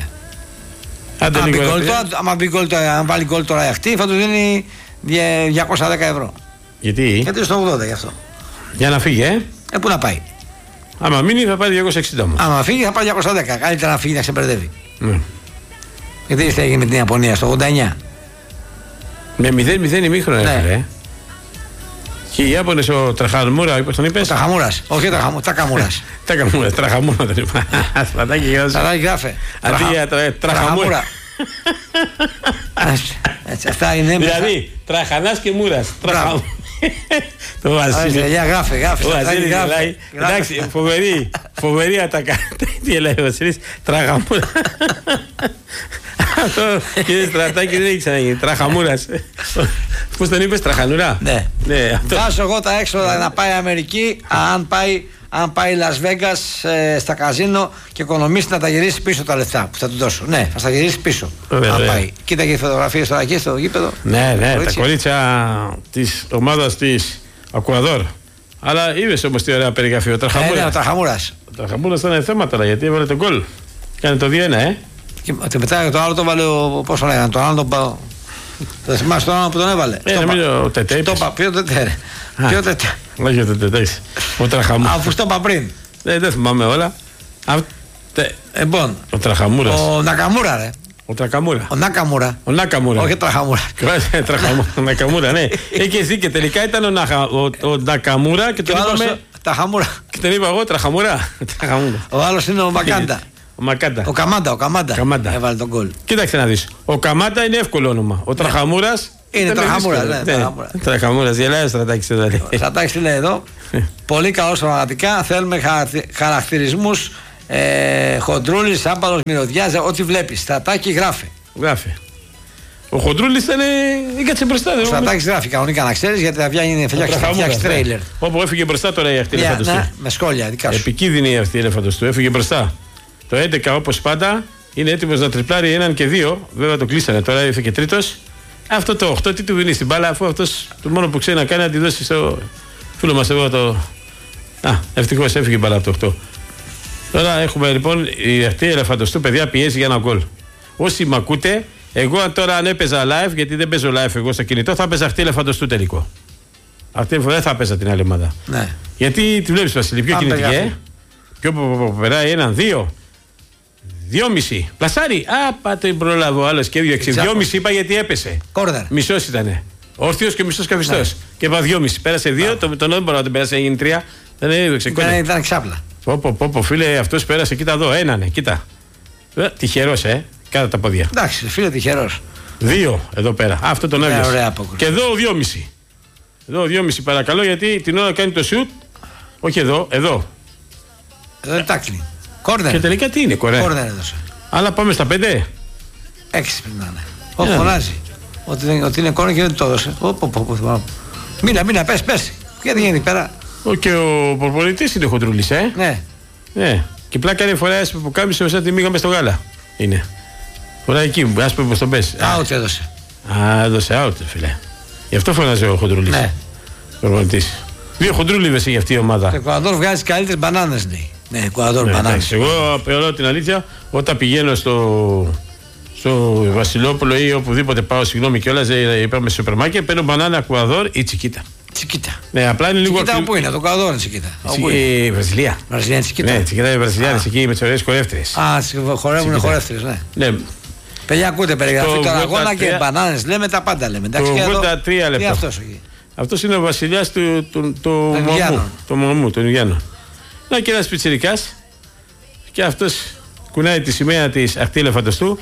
[SPEAKER 1] Αν βάλει γκολ τώρα η αχτή, θα του δίνει 210 ευρώ.
[SPEAKER 2] Γιατί?
[SPEAKER 1] Γιατί στο 80 γι' αυτό.
[SPEAKER 2] Για να φύγει,
[SPEAKER 1] Πού να πάει.
[SPEAKER 2] Άμα μείνει θα πάρει 260 όμως.
[SPEAKER 1] Άμα φύγει θα πάρει 210. Καλύτερα να φύγει να ξεμπερδεύει. Γιατί είστε έγινε με την Ιαπωνία στο 89.
[SPEAKER 2] Με 0-0 ημίχρονο έφερε. Και οι Ιάπωνες ο Τραχαμούρα, πώς τον είπες?
[SPEAKER 1] Ο Τραχαμούρας. Όχι ο Τακαμούρας.
[SPEAKER 2] Τραχαμούρα τον είπα. Ασπατάκι
[SPEAKER 1] γράφε.
[SPEAKER 2] Αντί για Τραχαμούρα.
[SPEAKER 1] Αυτά είναι.
[SPEAKER 2] Δηλαδή Τραχανάς και Μούρας.
[SPEAKER 1] Το Βασίλη. Γράφε.
[SPEAKER 2] Ο Βασίλης μιλάει. Εντάξει, φοβερή ατακά. Τι λέει ο Βασίλης? Τραχαμούρα. Αυτό κύριε Στρατάκη δεν έχει ξαναγίνει. Τραχαμούρας. Πώς τον είπες, Τραχανουρά?
[SPEAKER 1] Ναι. Βάζω εγώ τα έξοδα να πάει Αμερική. Αν πάει Las Vegas στα καζίνο και οικονομήσει να τα γυρίσει πίσω τα λεφτά που θα του δώσω. Ναι, θα τα γυρίσει πίσω. Αν πάει. Κοίτα και φωτογραφίες τώρα εκεί στο γήπεδο.
[SPEAKER 2] Ναι, τα κορίτσια της ομάδας της Ακουαδόρ. Αλλά είδες όμως τι ωραία περιγραφή. Ο
[SPEAKER 1] Τραχαμούρας.
[SPEAKER 2] Ο Τραχαμούρας ήταν θέμα τώρα γιατί έβαλε τον γκολ. Κάνε το 2-1,
[SPEAKER 1] Και μετά το άλλο το βάλε πώς λέγανε, το άλλο το. Θα θυμάσαι το άλλο που τον έβαλε.
[SPEAKER 2] Νομίζω ο Τετέ.
[SPEAKER 1] Ποιο Τετέ?
[SPEAKER 2] Όχι ο Τετέ. Ο Τραχαμούρας.
[SPEAKER 1] Αφού το είπα πριν.
[SPEAKER 2] Δεν θυμάμαι όλα.
[SPEAKER 1] Λοιπόν.
[SPEAKER 2] Ο Τραχαμούρας.
[SPEAKER 1] Ο Νακαμούρα, ρε.
[SPEAKER 2] Ο Τρακαμούρα.
[SPEAKER 1] Ο Νάκαμούρα. Όχι Τραχαμούρα.
[SPEAKER 2] Ο Νακαμούρα, ναι. Έχει δει τελικά ήταν ο Νακαμούρα και τον είπαμε.
[SPEAKER 1] Τραχαμούρα.
[SPEAKER 2] Και τον είπα εγώ Τραχαμούρα.
[SPEAKER 1] Ο άλλος είναι ο Μακάντα. Ο Καμάντα. Έβαλε τον γκολ.
[SPEAKER 2] Κοίταξε να δεις. Ο Καμάντα είναι εύκολο όνομα. Ο Τραχαμούρας
[SPEAKER 1] Είναι τραχαμούρα.
[SPEAKER 2] Τραχαμούρα, γελάει ο Στρατάκης εδώ.
[SPEAKER 1] Ο Στρατάκης τι λέει εδώ. Πολύ καλός πραγματικά. Θέλουμε χαρακτηρισμούς. Χοντρούλης, άμπαλος, μυρωδιάς, ό,τι βλέπεις. Στρατάκη γράφει.
[SPEAKER 2] Ο Χοντρούλης ήταν. Έκατσε μπροστά.
[SPEAKER 1] Ο Στρατάκης γράφει κανονικά να ξέρεις γιατί θα φτιάξει τρέιλερ.
[SPEAKER 2] Όπου έφυγε μπροστά τώρα η αυτή η ελεφαντοστού.
[SPEAKER 1] Ναι, με σχόλια δικά σου.
[SPEAKER 2] Επικίνδυνη αυτή η ελεφαντοστού. Έφυγε μπροστά. Το 11 όπως πάντα είναι έτοιμος να τριπλάρει έναν και δύο. Βέβαια το κλείσανε τώρα, ήρθε και τρίτος. Αυτό το 8 τι του δίνει στην μπάλα, αφού αυτός το μόνο που ξέρει να κάνει να τη δώσει στο φίλο μας εδώ το. Ευτυχώς έφυγε η μπάλα από το 8. Τώρα έχουμε λοιπόν η αυτή η ελεφαντοστού, παιδιά, πιέζει για ένα γκολ. Όσοι μ' ακούτε, εγώ τώρα αν έπαιζα live, γιατί δεν παίζω live εγώ στο κινητό, θα έπαιζα αυτή η ελεφαντοστού τελικό. Αυτή τη φορά δεν θα έπαιζα την άλλη ομάδα.
[SPEAKER 1] Ναι.
[SPEAKER 2] Γιατί τη βλέπεις, Βασίλη, πιο κινητική, πιο που περάει έναν, 2,5. Πλασάρι. Πάτε προλάβω. Άλλο και 2,5 είπα γιατί έπεσε.
[SPEAKER 1] Κόρνερ.
[SPEAKER 2] Μισός ήτανε. Όρθιος και μισός καφιστός. Ναι. Και είπα 2,5. Πέρασε 2. Τον δεν μπορώ να τον περάσει. Έγινε 3. Δεν έδειξε.
[SPEAKER 1] Ήταν ξάπλα.
[SPEAKER 2] Πω, φίλε, αυτός πέρασε. Κοίτα εδώ. Ένανε. Κοίτα. Τυχερός, κάτω τα πόδια.
[SPEAKER 1] Εντάξει, φίλε, τυχερός.
[SPEAKER 2] 2 εδώ πέρα. Αυτό τον έβγαλε. Και εδώ 2,5. Εδώ 2,5 παρακαλώ γιατί την ώρα κάνει το σουτ. Όχι εδώ. Εδώ
[SPEAKER 1] είναι τάκλι. Κόρνερ.
[SPEAKER 2] Και τελικά τι είναι,
[SPEAKER 1] Κόρνερ έδωσε.
[SPEAKER 2] Αλλά πάμε στα 5. 6
[SPEAKER 1] πρέπει να είναι. Όχι, φωνάζει. Ότι είναι κόρνερ και δεν το έδωσε. Μίλα, πες. Γιατί είναι εκεί πέρα.
[SPEAKER 2] Και ο προπονητής είναι Χοντρούλης, Ναι. Και πλάκα είναι φορά που κάμισε σαν τη μήγαμε στο γάλα. Είναι. Φορά εκεί, ας πούμε πως τον πες.
[SPEAKER 1] Out έδωσε.
[SPEAKER 2] Έδωσε out, φίλε. Γι' αυτό φωνάζει ο Χοντρούλης.
[SPEAKER 1] Ναι.
[SPEAKER 2] Προπονητής. 2 Χοντρούλιδες έχει αυτή η ομάδα.
[SPEAKER 1] Το Εκουαδόρ βγάζει καλύτερες μπανάνες, λέει. Ναι, Εκουαδόρ μπανάνες.
[SPEAKER 2] Εγώ απ' την αλήθεια, όταν πηγαίνω στο Βασιλόπουλο ή οπουδήποτε πάω, συγγνώμη κιόλας, είπαμε στο σούπερ μάρκετ, παίρνω μπανάνα Εκουαδόρ ή τσικίτα.
[SPEAKER 1] Τσικίτα.
[SPEAKER 2] Ναι, απλά είναι λίγο.
[SPEAKER 1] Τσικίτα πού είναι, το Εκουαδόρ είναι τσικίτα.
[SPEAKER 2] Η Βραζιλία.
[SPEAKER 1] Βραζιλία τσικίτα.
[SPEAKER 2] Ναι, τσικίτα είναι Βραζιλιάνες εκεί με τις ωραίες χορεύτριες.
[SPEAKER 1] Χορεύουν χορεύτριες, ναι. Παιδιά, ακούτε περιγραφή τώρα αγώνα και μπανάνες. Λέμε τα πάντα λέμε.
[SPEAKER 2] Το 83 λεπτά. Αυτός είναι ο βασιλιάς του Μωμού, τον Ιγιάννου. Να και ένας πιτσιρικάς και αυτός κουνάει τη σημαία της αχτή ελεφαντοστού.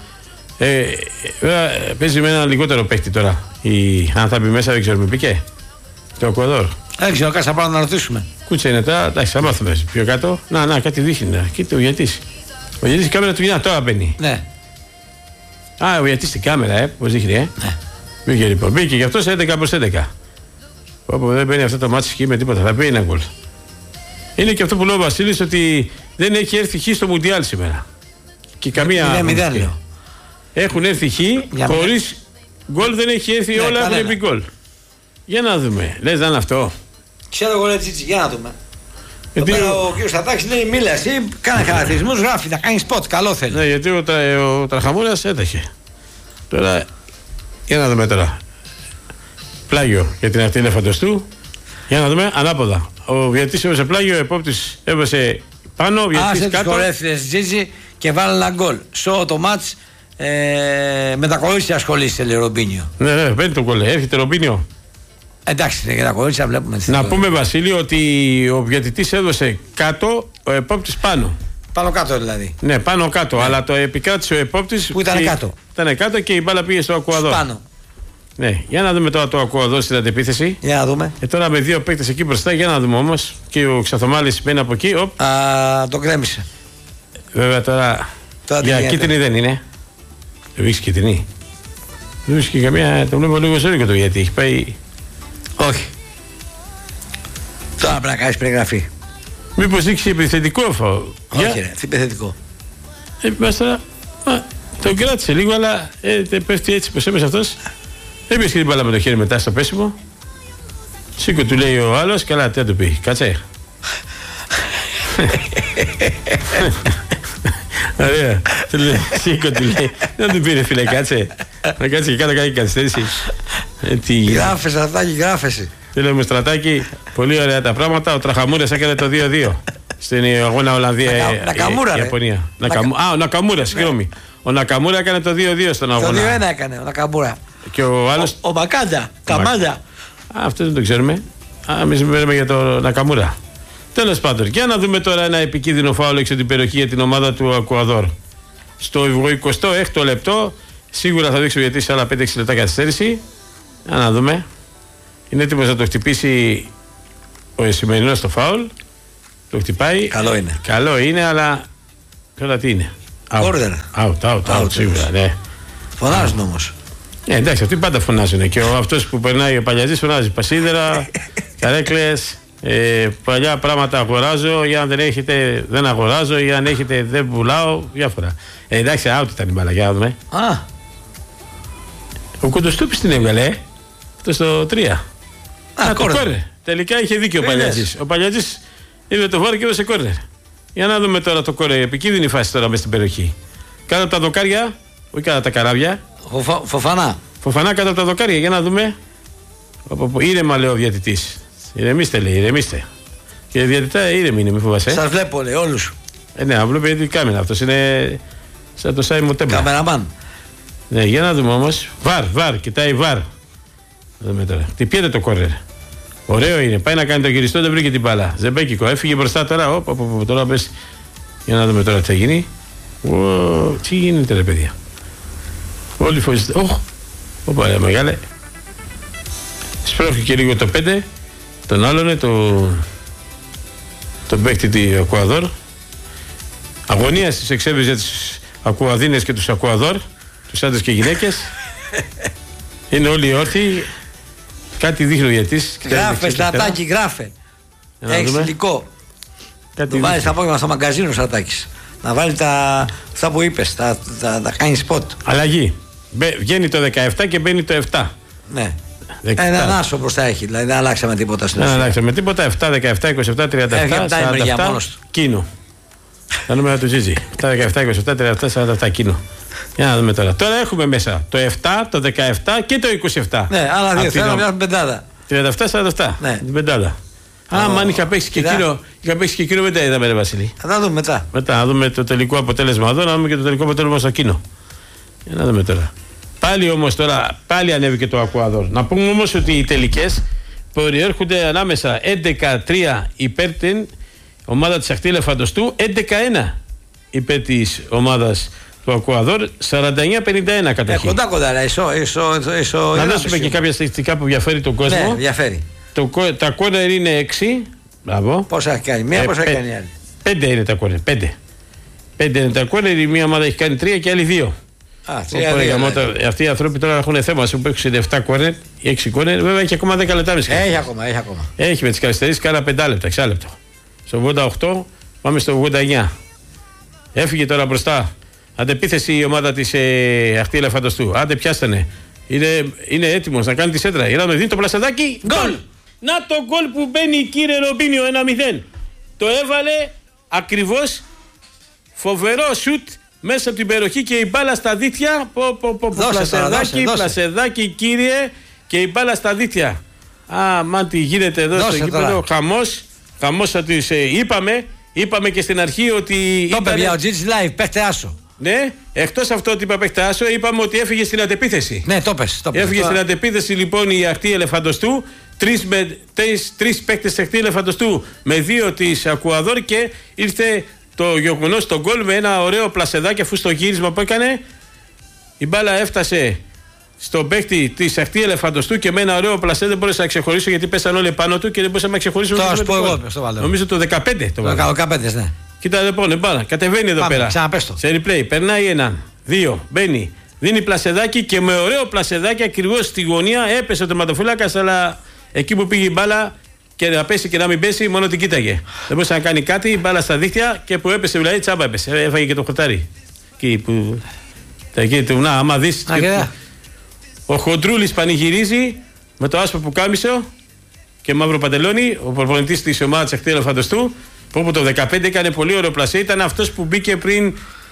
[SPEAKER 2] Παίζει με έναν λιγότερο παίχτη τώρα. Αν θα μπει μέσα δεν ξέρω, με πήκε. Το Εκουαδόρ.
[SPEAKER 1] Δεν ξέρω, κάτσε να να ρωτήσουμε.
[SPEAKER 2] Κούτσα είναι τώρα, εντάξει, θα μάθουμε πιο κάτω. Να, κάτι δείχνει. Κοίτα ο γιατής. Ο γιατής η κάμερα του Γιάννα τώρα μπαίνει.
[SPEAKER 1] Ναι.
[SPEAKER 2] Ο γιατής στην κάμερα, πώς δείχνει,
[SPEAKER 1] Ναι.
[SPEAKER 2] Μπήκε λοιπόν, μπήκε και αυτός 11/11. Όπου δεν μπαίνει αυτό το μάτσι χ με τίποτα, θα πει ένα γκολ. Είναι και αυτό που λέει ο Βασίλης ότι δεν έχει έρθει χ στο Μουντιάλ σήμερα. Και καμία.
[SPEAKER 1] 0-0 λέω.
[SPEAKER 2] Έχουν έρθει χ, χωρίς γκολ δεν έχει έρθει, όλα έχουν πει γκολ. Για να δούμε, λες να είναι αυτό.
[SPEAKER 1] Ξέρω εγώ, λέει Τσίτσι, για να δούμε. Ο κ. Στατάκης λέει μίλα εσύ, κάνε χαρακτηρισμούς, γράφει, θα κάνει σποτ, καλό θέλει.
[SPEAKER 2] Ναι, γιατί ο Τραχαμούρας έταχε. Τώρα, για να δούμε τώρα. Πλάγιο για την αρτή ελεφαντοστού. Για να δούμε ανάποδα. Ο Βιατής έβασε πλάγιο, ο επόπτης έβασε πάνω, ο Βιατής κάτω. Άσε
[SPEAKER 1] τις χορεύτριες Τζίτζι και βάλε ένα γκολ. Σω το μάτς με τα κορίτσια ασχολείσαι, λέει Ρομπίνιο.
[SPEAKER 2] Ναι, παίρνει το γκολ, έρχεται Ρομπίνιο.
[SPEAKER 1] Εντάξει, για τα κορίτσια βλέπουμε.
[SPEAKER 2] Να πούμε, Βασίλη, ότι ο Βιατητής έδωσε κάτω, ο επόπτης πάνω.
[SPEAKER 1] Πάνω κάτω δηλαδή.
[SPEAKER 2] Ναι, πάνω κάτω, ναι. Αλλά το επικράτησε ο επόπτης.
[SPEAKER 1] Που ήταν κάτω.
[SPEAKER 2] Ήταν κάτω και η μπάλα πήγε στο Εκουαδόρ.
[SPEAKER 1] Πάνω.
[SPEAKER 2] Ναι, για να δούμε τώρα το Εκουαδόρ στην αντεπίθεση.
[SPEAKER 1] Για να δούμε.
[SPEAKER 2] Τώρα με 2 παίκτες εκεί μπροστά, για να δούμε όμως. Και ο Ξαθομάλης μπαίνει από εκεί.
[SPEAKER 1] Το γκρέμισε.
[SPEAKER 2] Βέβαια τώρα. Για κίτρινη δεν είναι. Δεν βρίσκει κίτρινη. Δεν βρίσκει καμία. Το βλέπω λίγο ζώρικο το γιατί έχει πάει.
[SPEAKER 1] Όχι. Τώρα πρέπει να κάνεις περιγραφή.
[SPEAKER 2] Μήπως δείξει επιθετικό φάουλ.
[SPEAKER 1] Όχι, ρε, τι επιθετικό.
[SPEAKER 2] Μας τώρα. Τον κράτησε λίγο, αλλά πέφτει έτσι πως έπεσε αυτός. Έπιασε και την μπάλα με το χέρι μετά στο πέσιμο. Σήκω του λέει ο άλλος, καλά τι θα του πει, κάτσε. Ωραία, σήκω του λέει, δεν του πήρε φίλε, κάτσε. Να κάτσε και κάτω κάνει καθυστέρηση.
[SPEAKER 1] Γράφεσαι Στρατάκη, γράφεσαι.
[SPEAKER 2] Φίλε μου Στρατάκη, πολύ ωραία τα πράγματα, ο Τραχαμούρας έκανε το 2-2. Στην αγώνα Ολλανδία-Ιαπωνία. Ο Νακαμούρα, συγγνώμη. Ο Νακαμούρα έκανε το 2-2 στον αγώνα.
[SPEAKER 1] Το 2-1 έκανε ο Νακαμούρα.
[SPEAKER 2] Και ο άλλος.
[SPEAKER 1] Ο Μακάντα. Καμάντα.
[SPEAKER 2] Αυτό δεν το ξέρουμε. Εμείς μιλάμε για τον Νακαμούρα. Τέλος πάντων, για να δούμε τώρα ένα επικίνδυνο φάουλ έξω την περιοχή για την ομάδα του Εκουαδόρ. Στο 26ο λεπτό, σίγουρα θα δείξω γιατί σε άλλα 5-6 λεπτά καθυστέρηση. Να δούμε. Είναι έτοιμος να το χτυπήσει ο Εσημερινός στο φάουλ. Το χτυπάει. Καλό είναι, αλλά τώρα τι είναι? Out, σίγουρα, ναι.
[SPEAKER 1] Φωνάζουν όμως.
[SPEAKER 2] Εντάξει, αυτοί πάντα φωνάζουν. Και αυτός που περνάει ο Παλιατζής φωνάζει πασίδερα, καρέκλες, παλιά πράγματα αγοράζω, ή αν δεν έχετε δεν αγοράζω, ή αν έχετε δεν πουλάω, διάφορα. Εντάξει, out ήταν η μπάλα, για να δούμε. Ο Κοντοστούπης την έβγαλε, αυτό στο 3. Το κόρνερ. Τελικά είχε δίκιο ο Παλιατζής. Ο Παλιατζής είδε το βάρο και έδωσε κόρνερ. Για να δούμε τώρα το κόρνερ. Επικίνδυνη φάση τώρα μέσα στην περιοχή. Κάτω από τα δοκάρια, όχι κάτω από τα καράβια. Φοφανά κάτω από τα δοκάρια, για να δούμε. Ήρεμα, λέει ο διαιτητής. Ηρεμήστε, λέει, ηρεμήστε. Και διαιτητά ήρεμη είναι, μη φοβάσαι.
[SPEAKER 1] Σας βλέπω, λέει, όλους.
[SPEAKER 2] Ναι, βλέπει την κάμερα. Αυτός είναι σαν το Σάιμον Τέμπλα.
[SPEAKER 1] Καμεραμάν.
[SPEAKER 2] Ναι, για να δούμε όμως. Βαρ, κοιτάει βαρ. Δούμε τώρα. Χτυπιέται το κόρνερ. Ωραίο είναι. Πάει να κάνει το γυριστό, δεν βρήκε την μπάλα. Ζεμπέκικο. Έφυγε μπροστά τώρα. Τώρα πες. Για να δούμε τώρα τι θα γίνει. Τι γίνεται, ρε παιδιά. Όλοι φοβίζονται. Ωπα, ρε μεγάλε. Σπρώχνει και λίγο το 5. Τον άλλον, τον παίκτη του Ακουαδόρ. Αγωνία στις εξέβριζε για τις Ακουαδίνες και τους Ακουαδόρ. Τους άντρες και γυναίκες. Είναι όλοι όρθιοι. Κάτι δείχνει ο διαιτητής.
[SPEAKER 1] Γράφε, Στρατάκη, γράφε. Έχεις υλικό. Το βάλεις τα απόγευμα στο μαγκαζίνο, Στρατάκης. Να βάλει αυτά που είπες, τα κάνει σποτ.
[SPEAKER 2] Αλλαγή. Βγαίνει το 17 και μπαίνει το 7.
[SPEAKER 1] Ναι. Έναν άσο μπροστά έχει, δηλαδή δεν αλλάξαμε τίποτα στην
[SPEAKER 2] ουσία. Δεν αλλάξαμε τίποτα. 7, 17, 27, 37, 47. Κίνο. Τα νούμερα του Τζίζι. 7, 17, 27, 37, 47. Κίνο. Για να δούμε τώρα. Τώρα έχουμε μέσα το 7, το 17 και το 27.
[SPEAKER 1] Ναι, άλλα δύο. Θέλω μια πεντάδα.
[SPEAKER 2] 37-47.
[SPEAKER 1] Ναι.
[SPEAKER 2] Την πεντάδα. Αν είχα παίξει και εκείνο, μετά είδαμε, ρε Βασίλη.
[SPEAKER 1] Θα τα δούμε μετά.
[SPEAKER 2] Μετά, να δούμε το τελικό αποτέλεσμα εδώ, να δούμε και το τελικό αποτέλεσμα στο εκείνο. Για να δούμε τώρα. Πάλι όμως τώρα, πάλι ανέβηκε το Ακουαδόρ. Να πούμε όμως ότι οι τελικές περιέρχονται ανάμεσα 11-3 υπέρ την ομάδα της Αχτή Ελεφαντοστού, 11-1 υπέρ της ομάδας του Ακουαδόρ, 49-51 κατοχή.
[SPEAKER 1] Κοντά,
[SPEAKER 2] να δώσουμε και κάποια στατιστικά που διαφέρει τον κόσμο.
[SPEAKER 1] Ναι, διαφέρει.
[SPEAKER 2] Τα κόρνερ είναι 6. Μπράβο.
[SPEAKER 1] Πόσα έχει κάνει, μία πόσα έχει κάνει άλλη.
[SPEAKER 2] 5 είναι τα κόρνερ. 5 είναι τα κόρνερ, η μία ομάδα έχει κάνει 3 και άλλη 2. Αυτοί οι άνθρωποι τώρα έχουν θέμα. Που έχουν 7 κόρνερ ή 6 κόρνερ, βέβαια έχει ακόμα 10 λεπτά.
[SPEAKER 1] Έχει ακόμα.
[SPEAKER 2] Έχει με τις καθυστερήσεις κάνα 5 λεπτά, 6 λεπτό. Στο 88 πάμε στο 89. Έφυγε τώρα μπροστά. Αντεπίθεση η ομάδα της Αχτή Ελεφαντοστού. Άντε πιάστανε. Είναι έτοιμος να κάνει τη σέντρα. Για να δει το πλασαδάκι. Γκολ! Να το γκολ που μπαίνει, κύριε Ρομπίνιο, 1-0. Το έβαλε ακριβώς. Φοβερό σουτ μέσα από την περιοχή και η μπάλα στα δίχτυα. Πλασεδάκι, κύριε, και η μπάλα στα δίχτυα. Μαν τι γίνεται εδώ στο γήπεδο. Χαμός ότι είπαμε και στην αρχή ότι.
[SPEAKER 1] Το παιδιά, ο Τζίτς live, παίχτε άσο.
[SPEAKER 2] Ναι, εκτός αυτό ότι είπα παίχτε άσο, είπαμε ότι έφυγε στην αντεπίθεση.
[SPEAKER 1] Ναι, το πες.
[SPEAKER 2] Έφυγε στην αντεπίθεση λοιπόν η Αχτή Ελεφαντοστού. Τρεις παίκτες της Αχτή Ελεφαντοστού με 2 της Ακουαδόρ και ήρθε το γεγονός στο γκολ με ένα ωραίο πλασεδάκι, αφού στο γύρισμα που έκανε η μπάλα έφτασε στον παίκτη της Αχτή Ελεφαντοστού και με ένα ωραίο πλασέ δεν μπορούσα να ξεχωρίσω γιατί πέσαν όλοι πάνω του και δεν μπορούσα να ξεχωρίσω. Νομίζω το 15 το βάλω.
[SPEAKER 1] 15, ναι.
[SPEAKER 2] Κοίτα λοιπόν, μπάλα κατεβαίνει εδώ πέρα. Σε replay, περνάει έναν, 2, μπαίνει, δίνει πλασεδάκι και με ωραίο πλασεδάκι ακριβώς στη γωνία έπεσε ο τερματοφύλακας, αλλά εκεί που πήγε η μπάλα και να πέσει και να μην πέσει, μόνο την κοίταγε. Δεν μπορούσε να κάνει κάτι, η μπάλα στα δίχτυα και που έπεσε, δηλαδή τσάμπα έπεσε. Έφαγε και το χορτάρι. Εκεί που. Να, άμα δεις. Ο Χοντρούλης πανηγυρίζει με το άσπρο πουκάμισο και μαύρο παντελόνι, ο προπονητής της ομάδας Αχτή Ελεφαντοστού, που το 15 έκανε πολύ ωραίο πλασέ, ήταν αυτός που μπήκε πριν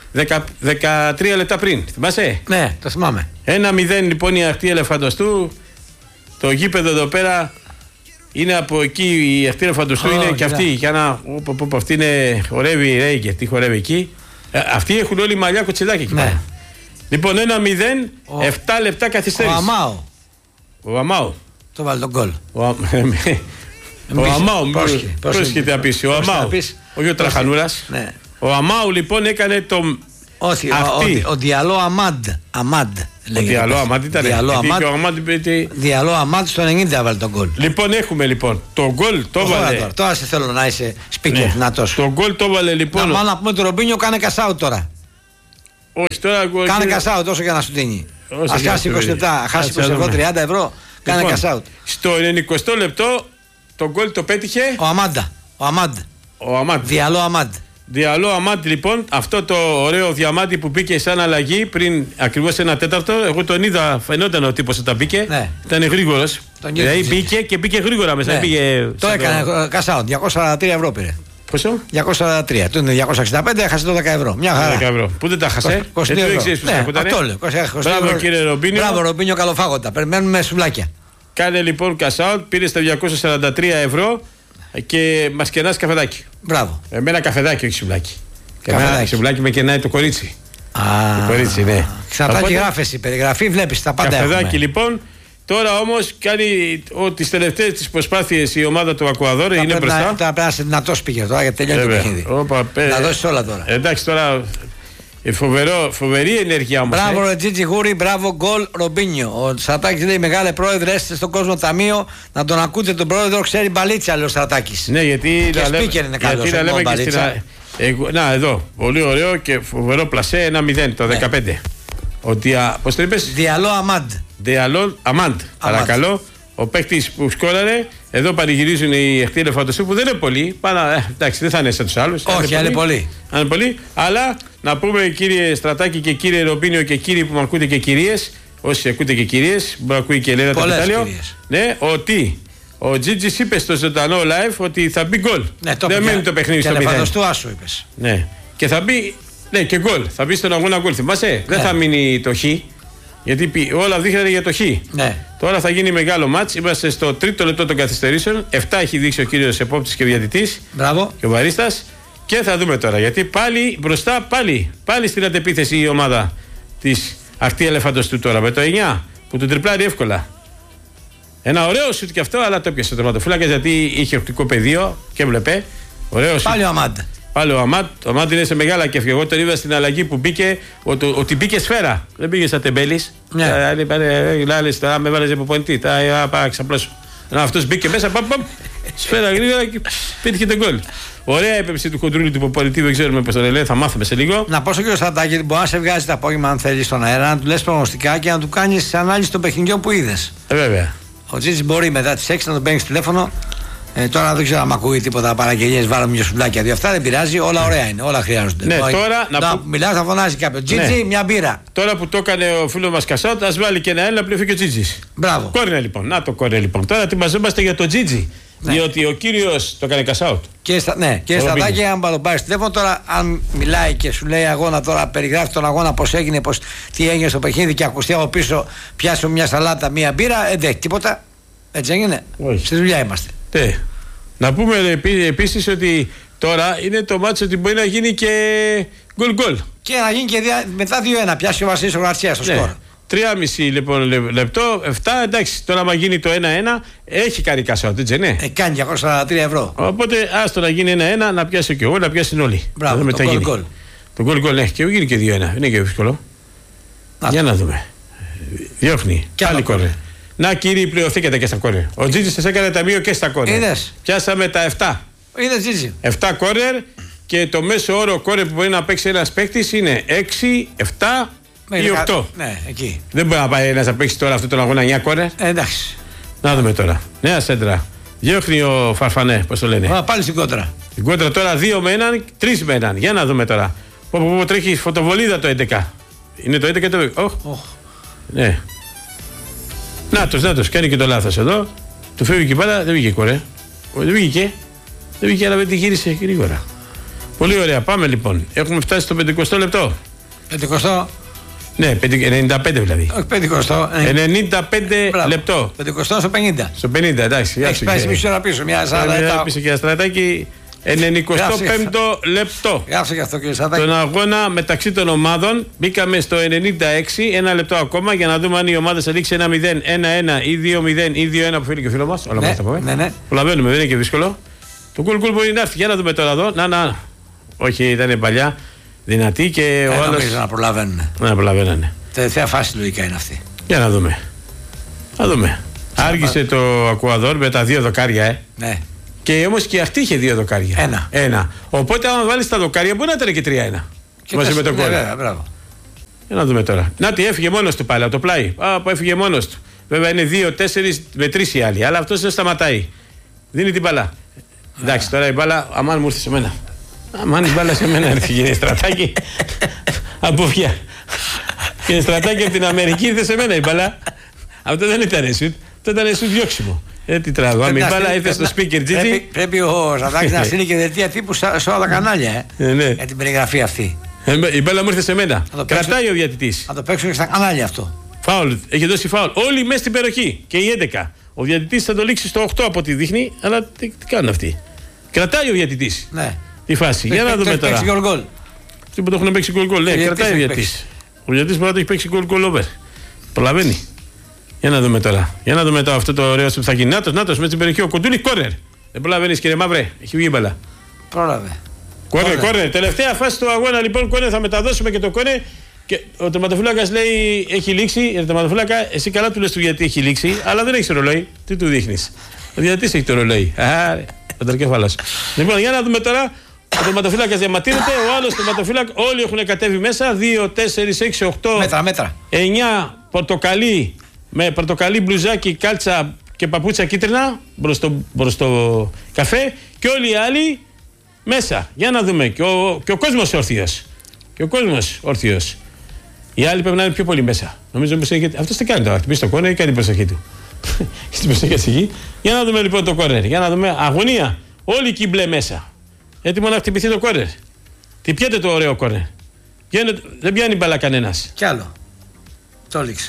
[SPEAKER 2] 13 λεπτά πριν. Θυμάσαι?
[SPEAKER 1] Ναι, το θυμάμαι.
[SPEAKER 2] 1-0 λοιπόν η Αχτή Ελεφαντοστού. Το γήπεδο εδώ πέρα είναι από εκεί, η Αχτή Ελεφαντοστού είναι και αυτή. Για να. Αυτή είναι. Χορεύει, ρε, και τι χορεύει εκεί. Αυτοί έχουν όλοι μαλλιά κοτσιδάκια εκεί πέρα. Λοιπόν, 1-0, 7 λεπτά καθυστέρηση. Ο Αμάου.
[SPEAKER 1] Το βάλει τον γκολ.
[SPEAKER 2] Ο Αμάου. Πρόσχεται να πεις. Ο Αμάου. Όχι ο Τραχανούρας. Ο Αμάου λοιπόν έκανε
[SPEAKER 1] Όχι, ο Διαλό Αμάντ.
[SPEAKER 2] Ο Διαλό Αμάντ ήταν.
[SPEAKER 1] Διαλό Αμάντ στο 90 έβαλε τον γκολ.
[SPEAKER 2] Λοιπόν, έχουμε το γκολ το έβαλε.
[SPEAKER 1] Τώρα σε θέλω να είσαι speaker δυνατός.
[SPEAKER 2] Το γκολ το έβαλε λοιπόν.
[SPEAKER 1] Να πούμε το Ρομπίνιο κάνε κασάουτ τώρα.
[SPEAKER 2] Όχι τώρα.
[SPEAKER 1] Κάνε κασάουτ τόσο για να σου δίνει. Ας χάσει 20 λεπτά, χάσει 20 ευρώ, 30 ευρώ. Κάνε κασάουτ.
[SPEAKER 2] Στο 90 λεπτό το γκολ το πέτυχε
[SPEAKER 1] ο Αμάντ. Διαλό Αμάντ.
[SPEAKER 2] Διαλό Αμάντ, λοιπόν, αυτό το ωραίο διαμάτι που μπήκε σαν αλλαγή πριν ακριβώς ένα τέταρτο. Εγώ τον είδα, φαινόταν ο τύπος όταν μπήκε. Ναι. Ήταν γρήγορος. Δηλαδή μπήκε γρήγορα μέσα.
[SPEAKER 1] Ναι. Το έκανε κασάουτ, 243 ευρώ πήρε.
[SPEAKER 2] Πόσο?
[SPEAKER 1] 243. Του είναι 265, έχασε το 10 ευρώ. Μια χαρά.
[SPEAKER 2] 10 ευρώ. Πού δεν τα χασε?
[SPEAKER 1] 22 ευρώ. Αυτό λέω.
[SPEAKER 2] Μπράβο κύριε Ρομπίνιο.
[SPEAKER 1] Μπράβο Ρομπίνιο, καλοφάγοντα. Περιμένουμε σουβλάκια.
[SPEAKER 2] Κάνε λοιπόν κασάουτ, πήρε στα 243 ευρώ και μας κενάς καφεδάκι.
[SPEAKER 1] Μπράβο.
[SPEAKER 2] Εμένα καφεδάκι, όχι σουβλάκι. Εμένα σουβλάκι με κενάει το κορίτσι. Το κορίτσι, ναι.
[SPEAKER 1] Ξανατάκι γράφεσαι, περιγραφή, βλέπεις τα πάντα.
[SPEAKER 2] Καφεδάκι λοιπόν. Τώρα όμως κάνει τις τελευταίες τις προσπάθειες η ομάδα του Ακουαδόρ, είναι μπροστά.
[SPEAKER 1] Τώρα πρέπει να είσαι δυνατός πήγε τώρα γιατί τελειώνει το παιχνίδι. Να δώσεις όλα τώρα.
[SPEAKER 2] Εντάξει τώρα. Φοβερή ενέργεια όμως.
[SPEAKER 1] Μπράβο Τζίτζι Γούρι, μπράβο γκολ Ρομπίνιο. Ο Στρατάκης λέει: μεγάλε πρόεδρε, είστε στον κόσμο ταμείο. Να τον ακούτε τον πρόεδρο, ξέρει μπαλίτσα, λέει ο Στρατάκης.
[SPEAKER 2] Ναι, γιατί
[SPEAKER 1] και speaker είναι καλός.
[SPEAKER 2] Να, εδώ. Πολύ ωραίο και φοβερό πλασέ 1-0 το 15. Πώς το είπες?
[SPEAKER 1] Διαλό Αμάντ.
[SPEAKER 2] Διαλό Αμάντ. Παρακαλώ. Ο παίκτης που σκόραρε, εδώ πανηγυρίζουν οι εχθροί ελεφαντοστού που δεν είναι πολλοί. Εντάξει, δεν θα είναι σαν τους άλλους.
[SPEAKER 1] Όχι, είναι
[SPEAKER 2] πολλοί. Αλλά να πούμε κύριε Στρατάκη και κύριε Ρομπίνιο και κύριοι που με ακούτε και κυρίες, όσοι ακούτε και κυρίες, που ακούει και η Ελένα Ταπιτάλιο, ναι, ότι ο Τζίτζης είπε στο ζωντανό live ότι θα μπει γκολ.
[SPEAKER 1] Ναι,
[SPEAKER 2] δεν μένει το παιχνίδι στο 0.
[SPEAKER 1] Και ελεφαντοστού άσου είπες.
[SPEAKER 2] Ναι, και θα μπει, ναι, και γκολ. Θα μπει στον αγώνα γκολ. Θυμάσαι, δεν θα μείνει το χ. Γιατί όλα δείχνανε για το χ.
[SPEAKER 1] Ναι.
[SPEAKER 2] Τώρα θα γίνει μεγάλο μάτς. Είμαστε στο τρίτο λεπτό των καθυστερήσεων. 7 έχει δείξει ο κύριος επόπτης και διαιτητής.
[SPEAKER 1] Μπράβο.
[SPEAKER 2] Και ο Βαρίστας. Και θα δούμε τώρα. Γιατί πάλι μπροστά, πάλι στην αντεπίθεση η ομάδα της ακτή ελεφαντοστού τώρα. Με το 9 που τον τριπλάρει εύκολα. Ένα ωραίο σουτ και αυτό, αλλά το έπιασε ο τερματοφύλακας γιατί είχε οπτικό πεδίο και βλέπε. Ωραίο σουτ.
[SPEAKER 1] Πάλι ο Αμάντ.
[SPEAKER 2] Πάλι ο Αμάντ είναι σε μεγάλα κέφια. Εγώ τον είδα στην αλλαγή που μπήκε ότι μπήκε σφαίρα. Δεν πήγε σαν τεμπέλης.
[SPEAKER 1] Ναι.
[SPEAKER 2] Τώρα με βάλε υποπονητή. Ξαπλώσω. Αυτός μπήκε μέσα. Σφαίρα γρήγορα και πέτυχε τον γκολ. Ωραία έπεψη του κοντρούλη του υποπονητή. Δεν ξέρουμε πώς τον λέει. Θα μάθουμε σε λίγο.
[SPEAKER 1] Να πω στον κύριο Στρατάκη, μπορεί να σε βγάζει το απόγευμα αν θέλει στον αέρα, να του λες προγνωστικά και να του κάνει ανάλυση των παιχνιδιών που είδες.
[SPEAKER 2] Βέβαια.
[SPEAKER 1] Ο Τζίτζης μπορεί μετά τις 6 να τον παίρνει τηλέφωνο. Τώρα δεν ξέρω αν ακούει τίποτα παραγγελίες, βάλαμε μια σουβλάκια. Δύο αυτά δεν πειράζει, όλα ωραία είναι, όλα χρειάζονται.
[SPEAKER 2] Ναι, τώρα
[SPEAKER 1] να μιλάς, θα φωνάζει κάποιο. Τζίτζι, μια μπύρα.
[SPEAKER 2] Τώρα που το έκανε ο φίλος μας Κασάουτ, ας βάλει και ένα ένα πληρωθεί και ο Τζίτζης.
[SPEAKER 1] Μπράβο.
[SPEAKER 2] Κόρνε λοιπόν, να το κόρνε λοιπόν. Τώρα ετοιμαζόμαστε για το Τζίτζι. Ναι. Διότι ο κύριος το έκανε Κασάουτ.
[SPEAKER 1] Και Στρατάκη, αν το πάρει τηλέφωνο τώρα, αν μιλάει και σου λέει αγώνα τώρα, περιγράφει τον αγώνα πώς έγινε, τι έγινε στο παιχνίδι και ακουστεί από πίσω, πιάσω μια σαλάτα, μια μπύρα, δεν έχει τίποτα. Έτσι έγινε. Στη δουλειά είμαστε.
[SPEAKER 2] Να πούμε επίσης ότι τώρα είναι το μάτσο ότι μπορεί να γίνει και γκολ.
[SPEAKER 1] Και να γίνει και μετά 2-1. Πιάσει ο Βασίλης ο Γαρτσίας στο σκορ.
[SPEAKER 2] 3,5 λοιπόν λεπτό, 7. Εντάξει, τώρα άμα γίνει το 1-1, έχει κάνει Κασάουτ, έτσι ναι.
[SPEAKER 1] Κάνει 243 ευρώ.
[SPEAKER 2] Οπότε άστο να γίνει 1-1, να πιάσει και εγώ, να πιάσουν όλοι.
[SPEAKER 1] Μπράβο, το γκολ.
[SPEAKER 2] Το γκολ, ναι, και γίνει και 2-1. Είναι και δύσκολο. Για να δούμε. Διώχνει. Άλλη κόρνερ. Να κύριοι, πληρωθήκατε και στα κόρνερ. Ο Τζίτζης σας έκανε ταμείο και στα κόρνερ.
[SPEAKER 1] Είδες.
[SPEAKER 2] Πιάσαμε τα 7.
[SPEAKER 1] Είδες Τζίτζη.
[SPEAKER 2] 7 κόρνερ και το μέσο όρο κόρνερ που μπορεί να παίξει ένας παίκτης είναι 6, 7 ή 8.
[SPEAKER 1] Ναι, εκεί.
[SPEAKER 2] Δεν μπορεί να πάει ένας να παίξει τώρα αυτό τον αγώνα 9 κόρνερ.
[SPEAKER 1] Εντάξει.
[SPEAKER 2] Να δούμε τώρα. Νέα σέντρα. Διώχνει ο Φαρφανέ, πώς το λένε.
[SPEAKER 1] Πάλι στην κόντρα.
[SPEAKER 2] Την κόντρα τώρα 2 με 1, 3 με 1. Για να δούμε τώρα. Πω τρέχει φωτοβολίδα το 11. Είναι το 11 το. Ναι. Νάτος, κάνει και το λάθος εδώ. Του φεύγει και πάρα, δεν βγήκε κορέ. Δεν βγήκε, αλλά δεν τη γύρισε γρήγορα. Πολύ ωραία, πάμε λοιπόν. Έχουμε φτάσει στο 50 λεπτό.
[SPEAKER 1] 50.
[SPEAKER 2] Ναι, 95 δηλαδή.
[SPEAKER 1] Όχι 50.
[SPEAKER 2] 95 λεπτό.
[SPEAKER 1] 50 στο 50.
[SPEAKER 2] Στο 50, εντάξει.
[SPEAKER 1] Έχει πάει μισή ώρα πίσω, μια 40 λεπτά.
[SPEAKER 2] Πίσω και Στρατάκη. 95 λεπτό.
[SPEAKER 1] Γράψε και αυτό, κύριε Στρατάκη.
[SPEAKER 2] Τον αγώνα μεταξύ των ομάδων μπήκαμε στο 96, ένα λεπτό ακόμα για να δούμε αν η ομάδα θα λήξει 1-0, 1-1 ή 2-0 ή 2-1 που φίλει και ο φίλο μας. Όλα μας τα πούμε.
[SPEAKER 1] Ναι.
[SPEAKER 2] Προλαβαίνουμε, δεν είναι και δύσκολο. Το γκολ μπορεί να έρθει. Για να δούμε τώρα εδώ. Να. Όχι, ήταν παλιά. δυνατοί και ο άλλος.
[SPEAKER 1] Να προλαβαίνουν.
[SPEAKER 2] Να προλαβαίνανε.
[SPEAKER 1] Τελευταία φάση λογικά είναι αυτή.
[SPEAKER 2] Για να δούμε. Να δούμε. Άργησε το Ακουαδόρ με τα 2 δοκάρια,
[SPEAKER 1] Ναι.
[SPEAKER 2] Και όμως και αυτή είχε 2 δοκάρια. Ένα. Οπότε, άμα βάλεις τα δοκάρια, μπορεί να ήταν και 3-1. Μαζί με τον κόλ. Για να δούμε τώρα. Να τι, έφυγε μόνος του πάλι από το πλάι. Έφυγε μόνος του. Βέβαια είναι 2-4 με 3 οι άλλοι. Αλλά αυτός δεν σταματάει. Δίνει την μπάλα. Εντάξει, τώρα η μπάλα, αμάν μου ήρθε σε μένα. Αμάν η μπάλα σε μένα έρθει, κύριε Στρατάκη. Από ποια. Κύριε Στρατάκη, από την Αμερική ήρθε σε μένα η μπάλα. Αυτό δεν ήταν σουτ. Αυτό ήταν σουτ διώξιμο. Τι τραβάμε. Η μπάλα ήρθε στο speaker, Τζίτζι.
[SPEAKER 1] Πρέπει ο Στρατάκης να στείλει και δελτία τύπου σε όλα τα κανάλια. Για την περιγραφή αυτή.
[SPEAKER 2] Η μπάλα μου ήρθε σε μένα. Κρατάει ο διαιτητής.
[SPEAKER 1] Θα το παίξουν και στα κανάλια αυτό.
[SPEAKER 2] Φάουλ. Έχει δώσει φάουλ. Όλοι μέσα στην περιοχή. Και οι 11. Ο διαιτητής θα το λήξει στο 8 από ό,τι δείχνει. Αλλά τι κάνουν αυτοί. Κρατάει ο διαιτητής.
[SPEAKER 1] Ναι.
[SPEAKER 2] Τη φάση. Για να δούμε τώρα.
[SPEAKER 1] Παίξει γκολ.
[SPEAKER 2] Αυτοί που το έχουν παίξει γκολ. Ναι, κρατάει ο διαιτητής. Ο διαιτητής μπορεί να το έχει παίξει γκολ over. Προλαβαίνει. Για να δούμε τώρα. Για να δούμε τώρα αυτό το ωραίο που θα γίνει. Νάτος με την περιοχή. Ο Κουντούλη κόρνερ. Δεν προλαβαίνει, κύριε Μαύρε. Έχει βγει μπαλά.
[SPEAKER 1] Πρόλαβε.
[SPEAKER 2] Κόρνερ. Τελευταία φάση του αγώνα λοιπόν. Κόρνερ, θα μεταδώσουμε και το κόρνερ. Και ο τερματοφύλακας λέει έχει λήξει. Ο τερματοφύλακα, εσύ καλά του λες του γιατί έχει λήξει, αλλά δεν έχει το ρολόι. Τι του δείχνεις. Ο διαιτητής έχει το ρολόι. Ο τερκέφαλος. Λοιπόν, για να δούμε τώρα. Ο τερματοφύλακας διαμαρτύρεται. Ο άλλος τερματοφύλακα, όλοι έχουν κατέβει μέσα. 2, 4, 6, 8.
[SPEAKER 1] Μέτρα.
[SPEAKER 2] 9 πορτοκαλί. Με πορτοκαλί μπλουζάκι, κάλτσα και παπούτσα κίτρινα προς το καφέ. Και όλοι οι άλλοι μέσα. Για να δούμε. Και ο κόσμος όρθιος. Οι άλλοι πρέπει να είναι πιο πολύ μέσα. Νομίζω πως έχει. Αυτός τι κάνει τώρα. Χτυπήσει το κόρνερ ή κάνει την προσοχή του. Στην προσοχή. Για να δούμε λοιπόν το κόρνερ. Για να δούμε. Αγωνία. Όλοι εκεί μπλε μέσα. Έτοιμο να χτυπηθεί το κόρνερ. Τι πιέται το ωραίο κόρνερ. Δεν πιάνει μπαλά κανένας.
[SPEAKER 1] Κι άλλο. Το έλειξε.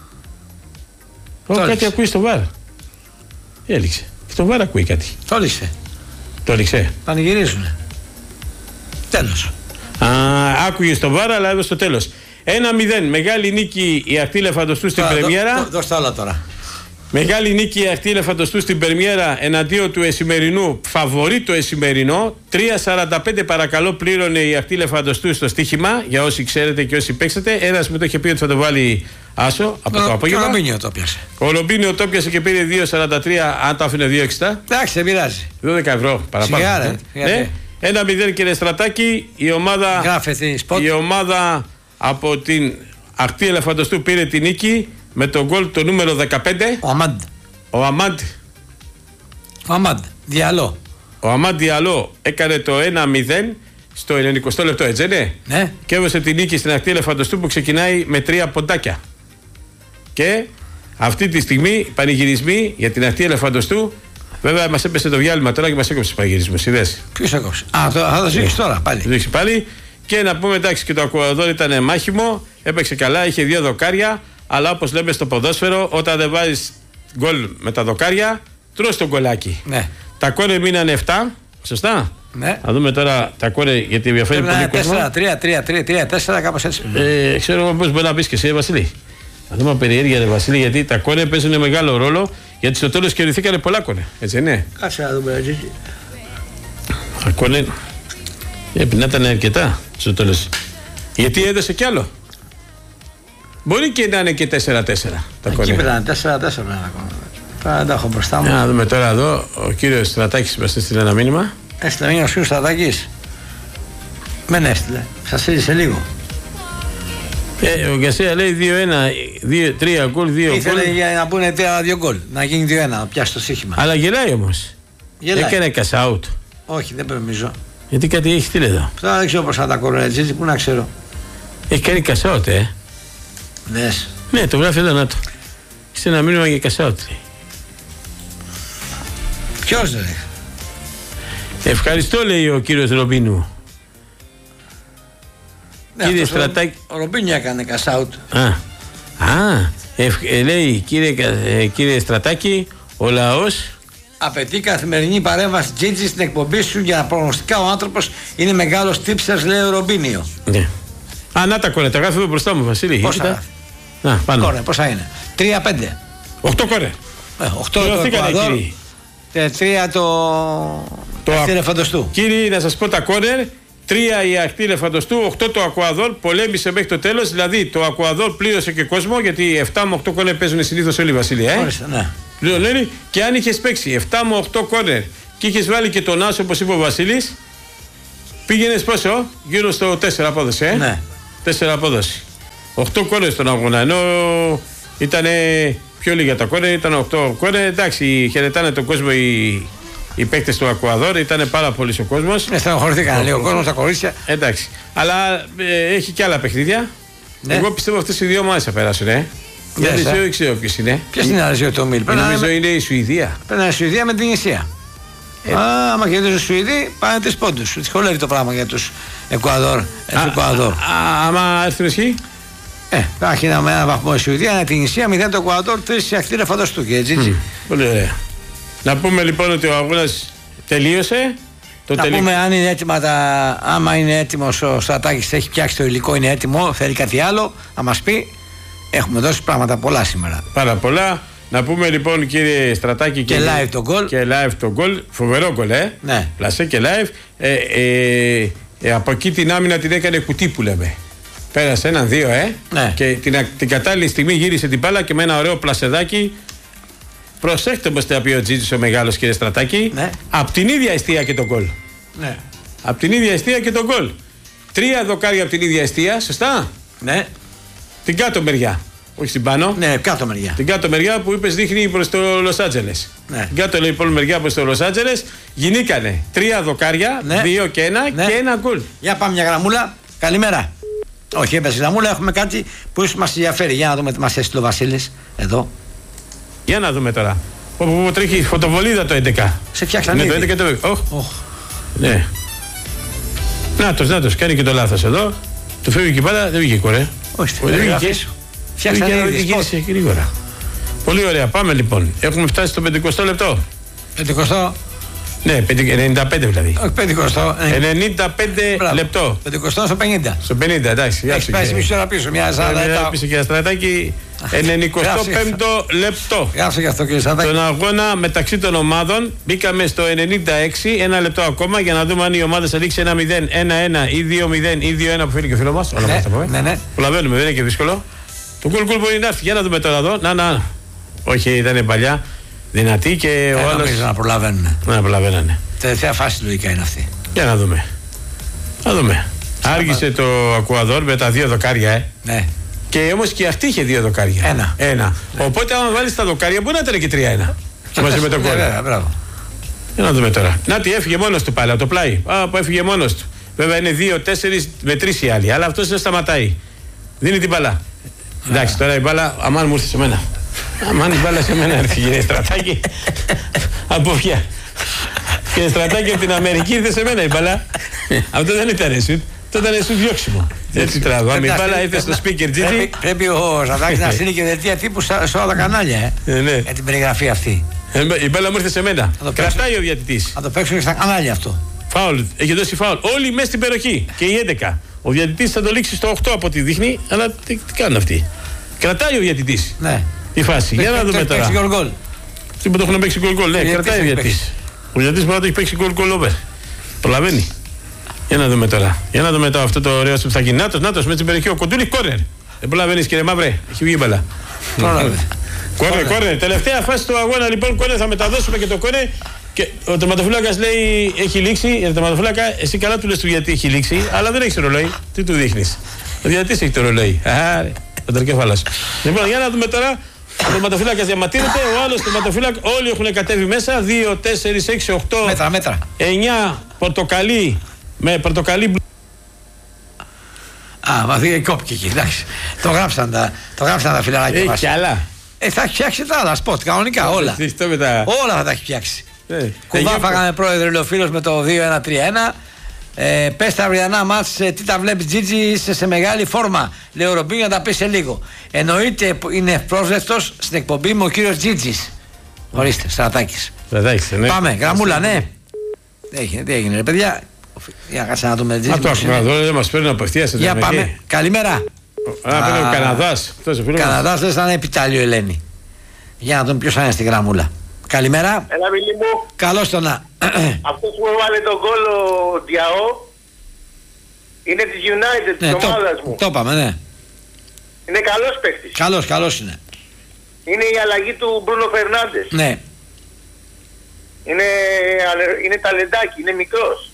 [SPEAKER 2] Κάτι ακούει στο βάρ. Έλειξε. Στο βάρ ακούει κάτι. Το έλειξε.
[SPEAKER 1] Πανηγυρίζουνε. Τέλος.
[SPEAKER 2] Άκουγε στο βάρ, αλλά εδώ στο τέλος. 1-0. Μεγάλη νίκη η Αχτή Ελεφαντοστού στην πρεμιέρα.
[SPEAKER 1] Δώστε όλα τώρα.
[SPEAKER 2] Μεγάλη νίκη η Αχτή Ελεφαντοστού στην πρεμιέρα εναντίον του Εσημερινού. Φαβορί το Εσημερινό. 3,45 παρακαλώ πλήρωνε η Αχτή Ελεφαντοστού στο στοίχημα. Για όσοι ξέρετε και όσοι παίξατε. Ένας μου το είχε πει ότι θα το βάλει άσο από το απόγευμα.
[SPEAKER 1] Ο Ρομπίνιο το πιάσε.
[SPEAKER 2] Ο Ρομπίνιο το πιάσε και πήρε 2,43. Αν το άφηνε 2,60.
[SPEAKER 1] Εντάξει, δεν πειράζει.
[SPEAKER 2] 12 ευρώ παραπάνω. 1-0 κύριε Στρατάκη. Η ομάδα από την Αχτή Ελεφαντοστού πήρε την νίκη με τον γκολ το νούμερο 15. Ο Αμάντ Διαλό. Ο Αμάντ Διαλό έκανε το 1-0 στο 90 λεπτό, έτσι ναι. Και έβωσε την νίκη στην Αχτή Ελεφαντοστού που ξεκινάει με 3 ποντάκια. Και αυτή τη στιγμή πανηγυρισμοί για την Αχτή Ελεφαντοστού. Βέβαια μας έπεσε το διάλειμμα τώρα και μας έκοψε πανηγυρισμούς. Ποιος
[SPEAKER 1] έκοψε? Θα το ζήσει τώρα
[SPEAKER 2] πάλι. Και να πούμε εντάξει και το Ακουαδόρ ήταν μάχημο. Έπαιξε καλά, είχε 2 δοκάρια. Αλλά όπως λέμε στο ποδόσφαιρο, όταν δεν βάζεις γκολ με τα δοκάρια, τρως το γκολάκι.
[SPEAKER 1] Ναι.
[SPEAKER 2] Τα κόρνερ μείνανε 7. Σωστά.
[SPEAKER 1] Ναι.
[SPEAKER 2] Θα δούμε τώρα τα κόρνερ γιατί ενδιαφέρει πολύ κόσμο.
[SPEAKER 1] 4-3-3-4, κάπως έτσι.
[SPEAKER 2] Ξέρω πώς μπορεί να πεις και εσύ, Βασίλη. Θα δούμε περιέργεια, Βασίλη, γιατί τα κόρνερ παίζουν μεγάλο ρόλο. Γιατί στο τέλος κερδίθηκαν πολλά κόρνερ. Έτσι είναι.
[SPEAKER 1] Κάτσε να δούμε έτσι.
[SPEAKER 2] Τα κόρνερ πρέπει να ήταν αρκετά στο τέλος. Γιατί έδωσε κι άλλο. Μπορεί και να είναι και 4-4 τα κόρνερ.
[SPEAKER 1] Εκεί πήραν 4-4 δεν τα έχω μπροστά μου.
[SPEAKER 2] Να δούμε τώρα εδώ. Ο κύριος Στρατάκης μας έστειλε ένα μήνυμα.
[SPEAKER 1] Έστειλε μήνυμα ο κύριος Στρατάκης. Μεν έστειλε. Σας στείλει σε λίγο.
[SPEAKER 2] Ο Γκασία λέει 2-1, 3 γκολ, 2 γκολ.
[SPEAKER 1] Ήθελε για να πούνε 2 γκολ. Να γίνει 2-1, να πιάσει το σύγχυμα.
[SPEAKER 2] Αλλά γελάει όμως. Έκανε cash out.
[SPEAKER 1] Όχι, δεν νομίζω.
[SPEAKER 2] Γιατί κάτι έχει στείλει εδώ.
[SPEAKER 1] Τώρα δεν ξέρω πώς θα τα κοροϊδέψει, πού να ξέρω.
[SPEAKER 2] Έχει κάνει cash out,
[SPEAKER 1] Δες.
[SPEAKER 2] Ναι, το γράφει εδώ να το. Είστε ένα μήνυμα για cash out.
[SPEAKER 1] Ποιος δεν έχει.
[SPEAKER 2] Ευχαριστώ, λέει ο κύριος Ρομπίνου.
[SPEAKER 1] Ναι, κύριε Στρατάκη. Ο Ρομπίνου έκανε cash out.
[SPEAKER 2] Λέει κύριε Στρατάκη, ο λαός
[SPEAKER 1] απαιτεί καθημερινή παρέμβαση Τζίτζι στην εκπομπή σου για να προγνωστικά ο άνθρωπος είναι μεγάλος τύψερς, λέει ο Ρομπίνιο.
[SPEAKER 2] Ναι. Να τα κόρνερ, τα γράφει εδώ μπροστά μου, Βασίλη.
[SPEAKER 1] Πόσα γράφει.
[SPEAKER 2] Πάνω.
[SPEAKER 1] Κόρνερ, πόσα είναι. 3-5.
[SPEAKER 2] 8 κόρνερ.
[SPEAKER 1] 8 το Εκουαδόρ. 3 το Ελεφαντοστού.
[SPEAKER 2] Κύριοι, να σας πω τα κόρνερ 3 η Ακτή Ελεφαντοστού, 8 το Ακουαδόρ, πολέμησε μέχρι το τέλος. Δηλαδή το Ακουαδόρ πλήρωσε και κόσμο, γιατί 7 με 8 κόρνερ παίζουν συνήθως όλοι, Βασίλεια.
[SPEAKER 1] Ναι.
[SPEAKER 2] Και αν είχες παίξει 7 με 8 κόρνερ και είχες βάλει και τον Άσο, όπως είπε ο Βασίλης, πήγαινες πόσο, γύρω στο 4 απόδοση.
[SPEAKER 1] Ναι.
[SPEAKER 2] 4 απόδοση. 8 κόρνερ στον αγώνα. Ενώ ήταν πιο λίγα τα κόρνερ, ήταν 8 κόρνερ. Εντάξει, χαιρετάνε τον κόσμο οι παίκτες του Ακουαδόρ, ήταν πάρα πολύ ο κόσμος.
[SPEAKER 1] Στενοχωρηθήκαν λίγο ο κόσμος, τα κορίτσια.
[SPEAKER 2] Εντάξει. Αλλά έχει και άλλα παιχνίδια.
[SPEAKER 1] Ναι.
[SPEAKER 2] Εγώ πιστεύω αυτές οι δύο ομάδες θα περάσουν. Δεν ξέρω ποιος είναι.
[SPEAKER 1] Ποιος είναι άλλο το Μίλ?
[SPEAKER 2] Νομίζω είναι η Σουηδία.
[SPEAKER 1] Πρέπει να είναι η Σουηδία με την Ισία. Άμα κερδίζουν οι Σουηδοί, πάνε 3 πόντους. Δυσκολεύει το πράγμα για τους Εκουαδόρ.
[SPEAKER 2] Άμα έρθουν εσύ.
[SPEAKER 1] Υπάρχει ένα βαθμό η Σουηδία, ένα την Ισία, 0 το Εκουαδόρ, 3 η Ακτή Ελεφαντοστού.
[SPEAKER 2] Πολύ ωραία. Να πούμε λοιπόν ότι ο αγώνας τελείωσε.
[SPEAKER 1] Πούμε αν είναι έτοιμα άμα είναι έτοιμος ο Στρατάκης, έχει φτιάξει το υλικό, είναι έτοιμο, θέλει κάτι άλλο, να μας πει. Έχουμε δώσει πράγματα πολλά σήμερα.
[SPEAKER 2] Πάρα πολλά. Να πούμε λοιπόν, κύριε Στρατάκη,
[SPEAKER 1] και live το γκολ.
[SPEAKER 2] Και live το γκολ. Φοβερό γκολ,
[SPEAKER 1] Ναι.
[SPEAKER 2] Πλασέ και live. Από εκεί την άμυνα την έκανε κουτί που λέμε. Πέρασε 1-2,
[SPEAKER 1] Ναι.
[SPEAKER 2] Και την κατάλληλη στιγμή γύρισε την μπάλα και με ένα ωραίο πλασεδάκι. Προσέχτε όμως τι θα πει ο Τζίτζης ο μεγάλος, κύριε Στρατάκη.
[SPEAKER 1] Ναι.
[SPEAKER 2] Απ' την ίδια εστία και τον γκολ.
[SPEAKER 1] Ναι.
[SPEAKER 2] Απ' την ίδια εστία και τον γκολ. 3 δοκάρια από την ίδια εστία, σωστά.
[SPEAKER 1] Ναι.
[SPEAKER 2] Την κάτω μεριά. Όχι την πάνω.
[SPEAKER 1] Ναι, κάτω μεριά.
[SPEAKER 2] Την κάτω μεριά που είπες δείχνει προς το Λος Άντζελες.
[SPEAKER 1] Ναι.
[SPEAKER 2] Την κάτω λοιπόν μεριά προς το Λος Άντζελες. Γινήκανε 3 δοκάρια, 2 και 1 και 1 γκολ.
[SPEAKER 1] Για πάμε μια γραμμούλα. Καλημέρα. Όχι, έπεσε η γραμμούλα. Έχουμε κάτι που ίσως μας ενδιαφέρει. Για να δούμε τι μας έστειλε ο Βασίλης. Εδώ.
[SPEAKER 2] Για να δούμε τώρα. Όπου τρέχει φωτοβολίδα το 11.
[SPEAKER 1] Σε φτιάξανε.
[SPEAKER 2] Ναι, το 11 και το 10. Ναι. Νάτος, κάνει και το λάθος εδώ. Του φεύγει και πάρα, δεν βγήκε κορέ.
[SPEAKER 1] Όχι, δεν βγήκε. Φτιάξανε
[SPEAKER 2] γύρισε γρήγορα. Πολύ ωραία, πάμε λοιπόν. Έχουμε φτάσει στο 50 λεπτό.
[SPEAKER 1] 50.
[SPEAKER 2] Ναι, 95 δηλαδή.
[SPEAKER 1] Όχι 50.
[SPEAKER 2] 95 λεπτό.
[SPEAKER 1] 50 στο 50.
[SPEAKER 2] Στο 50, εντάξει.
[SPEAKER 1] Έχει πάει μισή ώρα πίσω, μια 40
[SPEAKER 2] πίσω και Στρατάκη. 95 λεπτό.
[SPEAKER 1] Γράψε και αυτό, κύριε Στρατάκη.
[SPEAKER 2] Τον αγώνα μεταξύ των ομάδων μπήκαμε στο 96, ένα λεπτό ακόμα για να δούμε αν η ομάδα θα δείξει 1-0, 1-1 ή 2-0 ή 2-1 που φέρει και ο φίλος μας. Όλα αυτά τα πούμε.
[SPEAKER 1] Ναι.
[SPEAKER 2] Προλαβαίνουμε, δεν είναι και δύσκολο. Το γκολ μπορεί να έρθει. Για να δούμε τώρα εδώ. Να. Όχι, ήταν παλιά. Δυνατή και ο άλλος.
[SPEAKER 1] Να προλαβαίνουν.
[SPEAKER 2] Να προλαβαίνανε.
[SPEAKER 1] Τελευταία φάση λογικά είναι αυτή.
[SPEAKER 2] Για να δούμε. Να δούμε. Άργησε το Ακουαδόρ με τα 2 δοκάρια,
[SPEAKER 1] Ναι.
[SPEAKER 2] Και όμως και αυτή είχε 2 δοκάρια. Ένα. Οπότε, άμα βάλεις τα δοκάρια, μπορεί να ήταν και 3-1. Μαζί με τον γκολ. Για να δούμε τώρα. Να τι έφυγε μόνος του πάλι από το πλάι. Που έφυγε μόνος του. Βέβαια είναι 2-4 με 3 οι άλλοι. Αλλά αυτός δεν σταματάει. Δίνει την μπάλα. Εντάξει, τώρα η μπάλα, αμάν μου ήρθε σε μένα. Αμάν η μπάλα σε μένα έρθει, κύριε Στρατάκη. Από ποια. Κύριε Στρατάκη, από την Αμερική ήρθε σε μένα η μπάλα. Αυτό δεν ήταν σουτ. Αυτό ήταν σουτ διώξιμο. Έτσι τραβάμε. Η μπάλα ήρθε στο speaker Τζίτζι.
[SPEAKER 1] Πρέπει ο Στρατάκης να στείλει και δελτία τύπου σε όλα τα κανάλια. Για την περιγραφή αυτή.
[SPEAKER 2] Η μπάλα μου ήρθε σε μένα. Κρατάει ο διαιτητής.
[SPEAKER 1] Θα το παίξουν και στα κανάλια αυτό.
[SPEAKER 2] Φάουλ. Έχει δώσει φάουλ. Όλοι μέσα στην περιοχή. Και οι 11. Ο διαιτητής θα το λήξει στο 8 από ό,τι δείχνει. Αλλά τι κάνουν αυτοί. Κρατάει ο διαιτητής.
[SPEAKER 1] Ναι.
[SPEAKER 2] Η φάση. Για να δούμε τώρα. Τι που το έχουν παίξει γκολ. Ναι, κρατάει ο διαιτητής. Ο διαιτητής μπορεί να το έχει παίξει γκολ over. Προλαβαίνει. Για να δούμε τώρα. Για να δούμε τώρα αυτό το ωραίο που θα γίνει. Νάτος με την περιοχή. Ο Κοντούλη κόρνερ. Δεν προλαβαίνει, κύριε Μαύρε. Έχει βγει μπαλά. Κόρνερ. Τελευταία φάση του αγώνα λοιπόν. Κόρνερ, θα μεταδώσουμε και το κόρνερ. Και ο τερματοφύλακας λέει έχει λήξει. Ο τερματοφύλακα, εσύ καλά του λες του γιατί έχει λήξει, αλλά δεν έχει το ρολόι. Τι του δείχνεις. Ο διαιτητής έχει το ρολόι. Άρε, ο τερκέφαλος. Λοιπόν, για να δούμε τώρα. Ο τερματοφύλακας διαμαρτύρεται. Ο άλλος τερματοφύλακα, όλοι έχουν κατέβει μέσα. 2, 4, 6, 8.
[SPEAKER 1] Μέτρα.
[SPEAKER 2] 9 πορτοκαλί. Με πορτοκαλί.
[SPEAKER 1] Βαθύ κόπηκε εκεί. Εντάξει. Το γράψαν τα φιλαράκια μας.
[SPEAKER 2] Έχει άλλα.
[SPEAKER 1] Θα έχει φτιάξει τα άλλα σποτ κανονικά όλα. Όλα θα τα έχει φτιάξει. Κουβά φάγαμε πρόεδρο, λέει ο φίλος, με το 2-1-3-1. Πες τα αυριανά μάτς, τι τα βλέπει Τζίτζι, είσαι σε μεγάλη φόρμα. Λέει ο Ρομπίνιο, να τα πει σε λίγο. Εννοείται είναι ευπρόσδεκτος στην εκπομπή μου ο κύριος Τζίτζης. Ορίστε, Στρατάκης. Πάμε, γραμμούλα, ναι. Τι έγινε, ρε παιδιά. Για κάτσε να δούμε Τζίτζη.
[SPEAKER 2] Δεν μας παίρνουν απευθείας.
[SPEAKER 1] Για πάμε, καλημέρα.
[SPEAKER 2] Παίρνει ο Καναδάς.
[SPEAKER 1] Καναδάς δεν θα είναι επιτάλιο, Ελένη. Για να δούμε ποιος θα είναι στην γραμμούλα. Καλημέρα.
[SPEAKER 3] Έλα, Μιλή μου.
[SPEAKER 1] Καλώς το να.
[SPEAKER 3] Αυτός που έβαλε τον γκολ ο Διαό. Είναι της United, της ομάδας μου.
[SPEAKER 1] Το είπαμε, ναι.
[SPEAKER 3] Είναι καλός παίκτης.
[SPEAKER 1] Καλός είναι.
[SPEAKER 3] Είναι η αλλαγή του Μπρούνο Φερνάντες.
[SPEAKER 1] Ναι.
[SPEAKER 3] Είναι ταλεντάκι, είναι μικρός.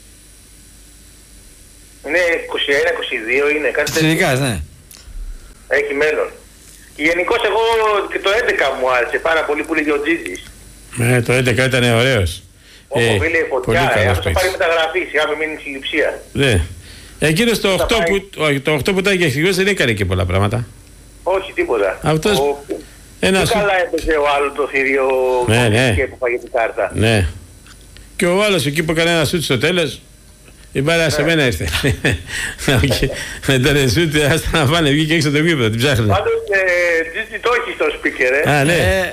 [SPEAKER 3] Είναι 21-22 είναι, κάτι τέτοιο.
[SPEAKER 1] Τελικά, ναι.
[SPEAKER 3] Έχει μέλλον. Γενικώς εγώ και το 11 μου άρεσε πάρα πολύ που λέγει ο Τζίτζης.
[SPEAKER 2] Ναι, το 11 ήταν ωραίος.
[SPEAKER 3] Φίλε, φωτιά, αυτό το πάρει μεταγραφή, σιγά μην μείνει συλληψία.
[SPEAKER 2] Ναι. Εκείνος το 8 που ήταν και αρχηγός δεν έκανε και πολλά πράγματα.
[SPEAKER 3] Όχι, τίποτα.
[SPEAKER 2] Αυτός...
[SPEAKER 3] Τι καλά έπαιζε ο άλλος το θηρίο και που φάγε την κάρτα.
[SPEAKER 2] Ναι. Και ο άλλος εκεί που έκανε ένα σούτ στο τέλος, η μπάλα σε μένα ήρθε. Με τον σούτ, άστα να πάνε, βγήκε έξω το γήπεδο, την ψάχνε.
[SPEAKER 3] Πάντως, Τζίτσι το έχει στο σπίκερ,
[SPEAKER 2] Α, ναι.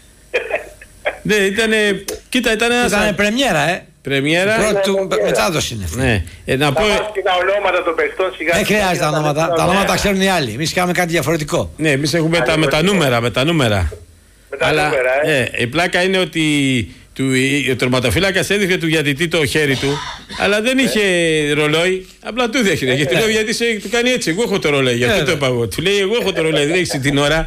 [SPEAKER 2] Ναι, ήτανε... Κοίτα, ήταν ένας...
[SPEAKER 1] Ήτανε πρεμιέρα,
[SPEAKER 2] Πρεμιέρα.
[SPEAKER 1] Πρώτου μετάδοση είναι.
[SPEAKER 2] Ναι.
[SPEAKER 3] Να πω... και τα ονόματα των παιχτών σιγά.
[SPEAKER 1] Δεν χρειάζεται τα ονόματα. Τα ονόματα τα ξέρουν οι άλλοι. Εμείς κάνουμε κάτι διαφορετικό.
[SPEAKER 2] Ναι, εμείς έχουμε με τα νούμερα. Με τα νούμερα, η πλάκα είναι ότι ο τερματοφύλακας έδειχνε του διαιτητή το χέρι του, αλλά δεν είχε ρολόι. Απλά του δέχεται. Γιατί λέω γιατί του κάνει έτσι. Εγώ έχω το ρολόι. Γι' αυτό το είπα εγώ. Του λέει εγώ έχω το ρολόι. Δεν έχει την ώρα.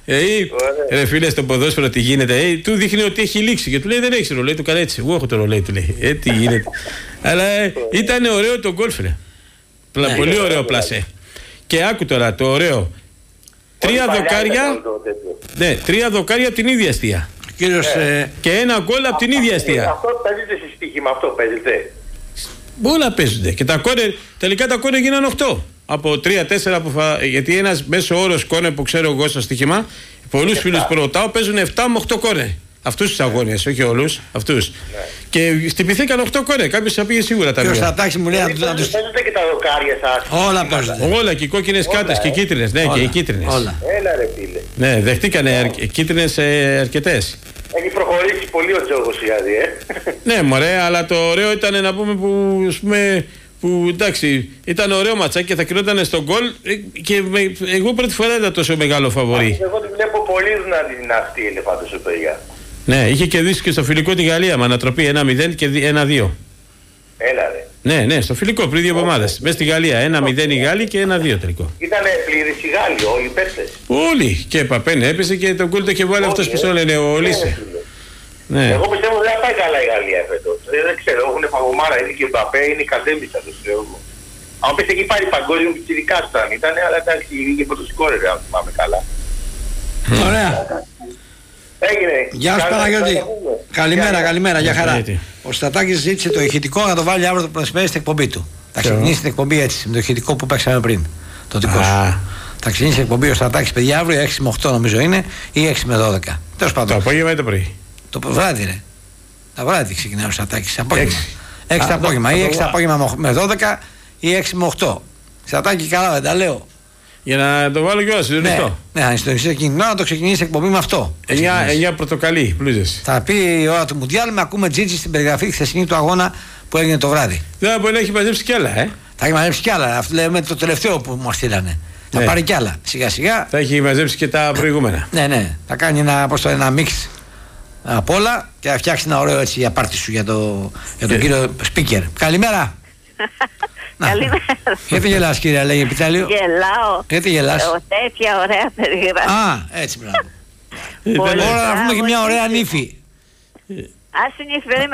[SPEAKER 2] Ρε φίλε, στο ποδόσφαιρο τι γίνεται, του δείχνει ότι έχει λήξει και του λέει δεν έχει ρολόι, του κάνει έτσι. Εγώ έχω το ρολόι, του λέει. Τι γίνεται. Αλλά ήταν ωραίο το γκολφ, ρε. Πολύ ωραίο πλασέ. Και άκου τώρα το ωραίο. 3 δοκάρια. Ναι, 3 δοκάρια από την ίδια αστεία. Και ένα γκολ από την ίδια αστεία.
[SPEAKER 3] Αυτό παίζεται σε στοίχημα, αυτό παίζεται.
[SPEAKER 2] Όλα παίζονται. Και τα κόρνερ, τελικά τα κόρνερ γίνανε 8. Από 3-4 γιατί ένας μέσο όρος κόρνερ που ξέρω εγώ στο στοίχημα, πολλούς φίλους που ρωτάω παίζουν 7 με 8 κόρνερ. Αυτούς τους αγώνες, όχι όλους, αυτούς. Και χτυπηθήκαν 8 κόρνερ. Κάποιος θα πήγε σίγουρα τα
[SPEAKER 1] δύο.
[SPEAKER 2] Ποιος
[SPEAKER 1] θα τάξει μου λέει να τους...
[SPEAKER 3] Παίζονται και τα δοκάρια σας.
[SPEAKER 1] Όλα παίζονται.
[SPEAKER 2] Όλα και οι κόκκινες κάρτες και οι κίτρινες. Ναι, και οι κίτρινες.
[SPEAKER 1] Όλα.
[SPEAKER 3] Έλα ρε φίλε.
[SPEAKER 2] Ναι, δεχτήκανε κίτρινες αρκετές.
[SPEAKER 3] Έχει προχωρήσει πολύ ο τζόγος δηλαδή,
[SPEAKER 2] Ναι, μωρέ, αλλά το ωραίο ήταν να πούμε που, ας πούμε, που εντάξει, ήταν ωραίο ματσάκι και θα κρινόταν στον γκολ και εγώ πρώτη φορά ήταν τόσο μεγάλο φαβορί.
[SPEAKER 3] Εγώ τη βλέπω πολύ δυνατή ελεφάντος ο παιδιά.
[SPEAKER 2] Ναι, είχε κερδίσει και στο φιλικό τη Γαλλία με ανατροπή 1-0 και 1-2.
[SPEAKER 3] Έλα ρε.
[SPEAKER 2] Ναι, στο φιλικό πριν 2 εβδομάδες. Μέσα στη Γαλλία 1-0 οι Γάλλοι και 1-2 τελικό.
[SPEAKER 3] Ήτανε πλήρης οι Γάλλοι, όλοι οι παίκτες.
[SPEAKER 2] Όλοι. Και Παπέν έπεσε και τον γκολ το είχε βάλει αυτός που το λένε ο Λίσε.
[SPEAKER 3] Ναι. Εγώ πιστεύω δεν θα πάει καλά η Γαλλία φέτος. Δεν ξέρω, έχουν φαγωμάρα, είναι και ο Μπαπέ, είναι η Καντέμιτσα, το ξέρω εγώ. Αν πες εκεί πάρει παγκόσμιο πιτσιρικάς ήταν, αλλά εντάξει, είχε πρωτοσκόρερ, αν θυμάμαι καλά.
[SPEAKER 1] Ωραία.
[SPEAKER 3] Έγινε.
[SPEAKER 1] Γεια σου Παναγιώτη. Καλημέρα, για χαρά. Ο Στατάκης ζήτησε το ηχητικό να το βάλει αύριο το μεσημέρι στην εκπομπή του. Θα ξεκινήσει την εκπομπή έτσι, με το ηχητικό που παίξαμε πριν. Το δικό σου. Θα ξεκινήσει η εκπομπή ο Στατάκης, παιδιά, αύριο 6 με 8 νομίζω είναι, ή 6 με 12. Τέλος πάντων.
[SPEAKER 2] Το απόγευμα ή το πρωί.
[SPEAKER 1] Το βράδυ, ρε. Τα βράδυ ξεκινάει ο Στατάκης. 6 το απόγευμα. Ή 6 το απόγευμα με 12 ή 6 με 8. Στατάκη, καλά δεν τα λέω.
[SPEAKER 2] Για να το βάλω κιόλας, συντονιστώ.
[SPEAKER 1] Ναι, να συντονιστεί εκείνη να το ξεκινήσει εκπομπή με αυτό.
[SPEAKER 2] 9 πορτοκαλί, πλούζες.
[SPEAKER 1] Θα πει η ώρα του Μουντιάλ, με ακούμε Τζίτζι στην περιγραφή χθεσινή του αγώνα που έγινε το βράδυ.
[SPEAKER 2] Δεν μπορεί να έχει μαζέψει κι άλλα,
[SPEAKER 1] Θα έχει μαζέψει κι άλλα. Αυτό λέμε το τελευταίο που μας στείλανε. Θα πάρει κι άλλα. Σιγά σιγά.
[SPEAKER 2] Θα έχει μαζέψει και τα προηγούμενα.
[SPEAKER 1] Ναι. Θα κάνει ένα μίξ από όλα και θα φτιάξει ένα ωραίο έτσι για πάρτι σου για τον κύριο Σπίκερ. Καλημέρα.
[SPEAKER 4] Καλημέρα.
[SPEAKER 1] Γιατί γελάς κύριε, λέγει επιτέλειο.
[SPEAKER 4] Γελάω.
[SPEAKER 1] Γιατί γελάς.
[SPEAKER 4] Τέτοια ωραία περιγραφή.
[SPEAKER 1] Α, έτσι μπράβο. Τώρα να πούμε και μια ωραία νύφη.
[SPEAKER 4] Ας την νύφη,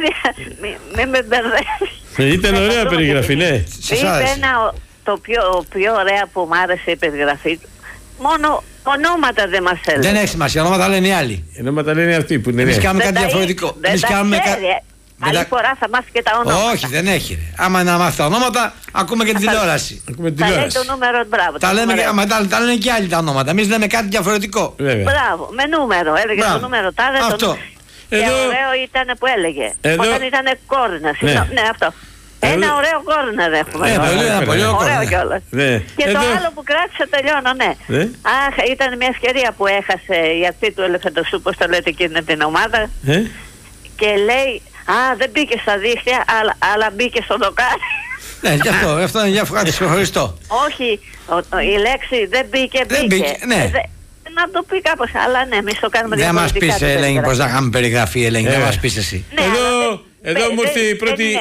[SPEAKER 4] μην με μπερδεύει.
[SPEAKER 2] Ήταν ωραία περιγραφή, ναι.
[SPEAKER 4] Είπε το πιο ωραία που μου άρεσε η περιγραφή του. Μόνο ονόματα δεν μας έλεγε.
[SPEAKER 1] Δεν έχει σημασία, ονόματα λένε οι άλλοι.
[SPEAKER 2] Ονόματα λένε αυτοί που είναι.
[SPEAKER 1] Εμείς κάνουμε κάτι διαφορετικό.
[SPEAKER 4] Δεν τα ξέρει. Άλλη φορά θα μάθει και τα ονόματα.
[SPEAKER 1] Όχι, δεν έχει. Άμα να μάθει τα ονόματα, ακούμε και την τηλεόραση.
[SPEAKER 4] Θα λέει το νούμερο, μπράβο.
[SPEAKER 1] Τα λένε και άλλοι τα ονόματα. Εμείς λέμε κάτι διαφορετικό.
[SPEAKER 4] Μπράβο, με νούμερο. Έλεγε το νούμερο τάδε.
[SPEAKER 1] Αυτό.
[SPEAKER 4] Και ωραίο ήταν που έλεγε. Όταν ήταν κόρνα. Ναι, αυτό. Ένα ωραίο κόρνερ έχουμε.
[SPEAKER 1] Πολύ
[SPEAKER 4] ωραίο κιόλας. Και το άλλο που κράτησε, τελειώνω, ναι. Αχ, ήταν μια ευκαιρία που έχασε η αυτή του Ελεφαντοσού, πώς το λέτε εκείνη την ομάδα. Και λέει, δεν μπήκε στα δίχτυα, αλλά μπήκε στο δοκάρι.
[SPEAKER 1] Ναι, και αυτό είναι για κάτι ξεχωριστό.
[SPEAKER 4] Όχι, η λέξη δεν μπήκε.
[SPEAKER 1] Ναι.
[SPEAKER 4] Να το πει κάπως, αλλά ναι, εμείς το κάνουμε διαφορετικά.
[SPEAKER 1] Δεν μας πεις, Ελένη, πως να κάνουμε περιγραφή, Ελένη, δεν μας πεις εσύ.
[SPEAKER 2] Εδώ μου ήρθε η πρώτη...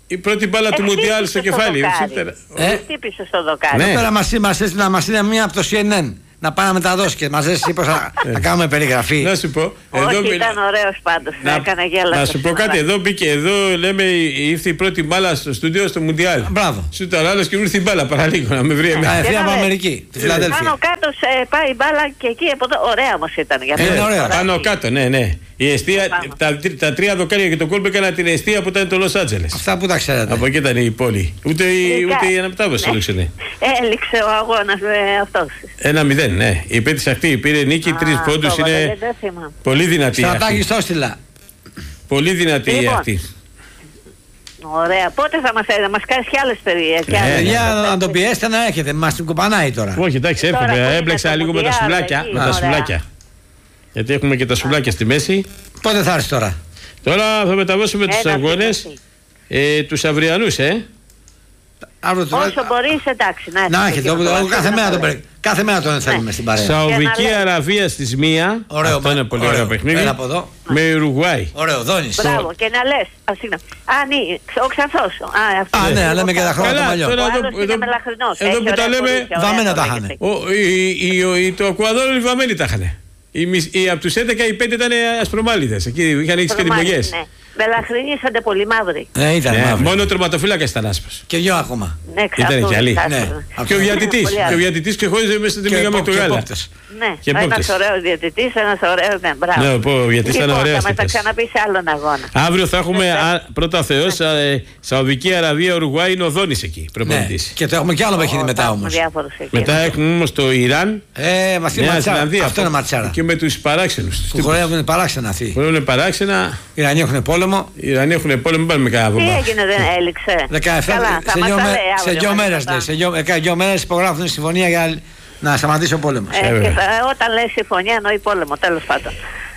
[SPEAKER 2] Η πρώτη μπάλα του Μουντιάλ στο κεφάλι.
[SPEAKER 4] Χτύπησε στο δοκάρι.
[SPEAKER 1] Τώρα μας έστειλε να μας είναι μία από το CNN. Να πάει να μεταδώσει και μας έστειλε πως να κάνουμε περιγραφή.
[SPEAKER 2] Να σου πω.
[SPEAKER 4] Όχι, ήταν ωραίος πάντως.
[SPEAKER 2] Να σου πω κάτι. Εδώ μπήκε, εδώ λέμε ήρθε η πρώτη μπάλα στο στούντιο στο Μουντιάλ.
[SPEAKER 1] Μπράβο.
[SPEAKER 2] Σου ήταν άλλος και μου ήρθε η μπάλα παραλίγο να με βρει εμένα.
[SPEAKER 1] Ευθεία από Αμερική. Τη Φιλαδέλφια.
[SPEAKER 4] Πάνω κάτω πάει η μπάλα και εκεί από εδώ. Ωραία όμως ήταν.
[SPEAKER 2] Πάνω κάτω, ναι. Η εστία, τα 3 δοκάρια και το κόλπο έκανα την εστία που ήταν το Λος Άντζελες.
[SPEAKER 1] Αυτά που τα ξέρετε.
[SPEAKER 2] Από εκεί ήταν η πόλη. Ούτε η αναμετάβαση έλειξε.
[SPEAKER 4] Έλειξε ο αγώνας με αυτός.
[SPEAKER 2] 1-0, ναι. Η Πέτης αυτή πήρε νίκη, 3 πόντους. Είναι πολύ δυνατή.
[SPEAKER 1] Στρατάκι στο στυλά.
[SPEAKER 2] Πολύ δυνατή αυτή.
[SPEAKER 4] Ωραία. Πότε θα μας κάνεις και άλλες περιοχές.
[SPEAKER 1] Για να το πιέσετε να έχετε. Μας την κουπανάει τώρα.
[SPEAKER 2] Όχι, εντάξει, έρχομαι. Έμπλεξα λίγο με τα σουβλάκια. Γιατί έχουμε και τα σουβλάκια στη μέση.
[SPEAKER 1] Πότε θα έρθει τώρα?
[SPEAKER 2] Τώρα θα μεταβώσουμε τους αγώνες, τους αυριανούς,
[SPEAKER 4] Όσο μπορείς, εντάξει.
[SPEAKER 1] Να έχετε, κάθε μέρα τον θέλουμε στην παρέα.
[SPEAKER 2] Σαουδική Αραβία στις 1. Αυτό είναι πολύ ωραίο παιχνίδι. Με Ουρουγουάη.
[SPEAKER 1] Ωραίο, Δόνης.
[SPEAKER 4] Μπράβο, και να λες. Ο Ξανθός.
[SPEAKER 1] Ναι, λέμε και τα χρόνια του Μαλλιό.
[SPEAKER 2] Εδώ που τα λέμε,
[SPEAKER 1] βαμμένα τα είχανε.
[SPEAKER 2] Το Εκουαδόρ βαμμένοι τα είχανε. Από τους 11 οι 5 ήταν ασπρομάλιδες. Εκεί είχαν τις κατημογές.
[SPEAKER 4] Μελαχρινήσατε πολύ μαύροι.
[SPEAKER 1] Ήταν μαύροι.
[SPEAKER 2] Μόνο ο τερματοφύλακας ήταν άσπρος.
[SPEAKER 1] Και δυο ακόμα.
[SPEAKER 2] Ήταν και άλλοι. Και ο διατητής ξεχώριζε μέσα στην πήγαμε το γάλα.
[SPEAKER 4] Ναι, ένας ωραίος διατητής, ένας ωραίος. Μπράβο.
[SPEAKER 2] Ναι, ο διατητής ήταν ωραίος.
[SPEAKER 4] Θα μας τα ξαναπεί σε άλλον αγώνα.
[SPEAKER 2] Αύριο θα έχουμε πρώτα Θεός, Σαουδική Αραβία, Ουρουγουάη, είναι ο Δόνης εκεί.
[SPEAKER 1] Και το έχουμε κι άλλο παιχνίδι μετά όμως.
[SPEAKER 2] Μετά έχουμε όμως το Ιράν.
[SPEAKER 1] Νέα Ζηλανδία. Αυτό είναι ματσάρα.
[SPEAKER 2] Και με τους παράξενους.
[SPEAKER 1] Που χορεύουν παράξενα αυτοί.
[SPEAKER 2] Χορεύουν παράξενα.
[SPEAKER 1] Οι Ιρανοί έχουν πόλεμο.
[SPEAKER 2] Οι Ιρανοί έχουν πόλεμο, μην πάμε κανένα βόμβα.
[SPEAKER 4] Τι έγινε, δεν έληξε.
[SPEAKER 1] 17 σε 2 μέρες λέει. Σε 2 μέρες υπογράφουν συμφωνία για να σταματήσει ο πόλεμος.
[SPEAKER 4] Όταν λέει συμφωνία εννοεί πόλεμο, τέλος πάντων.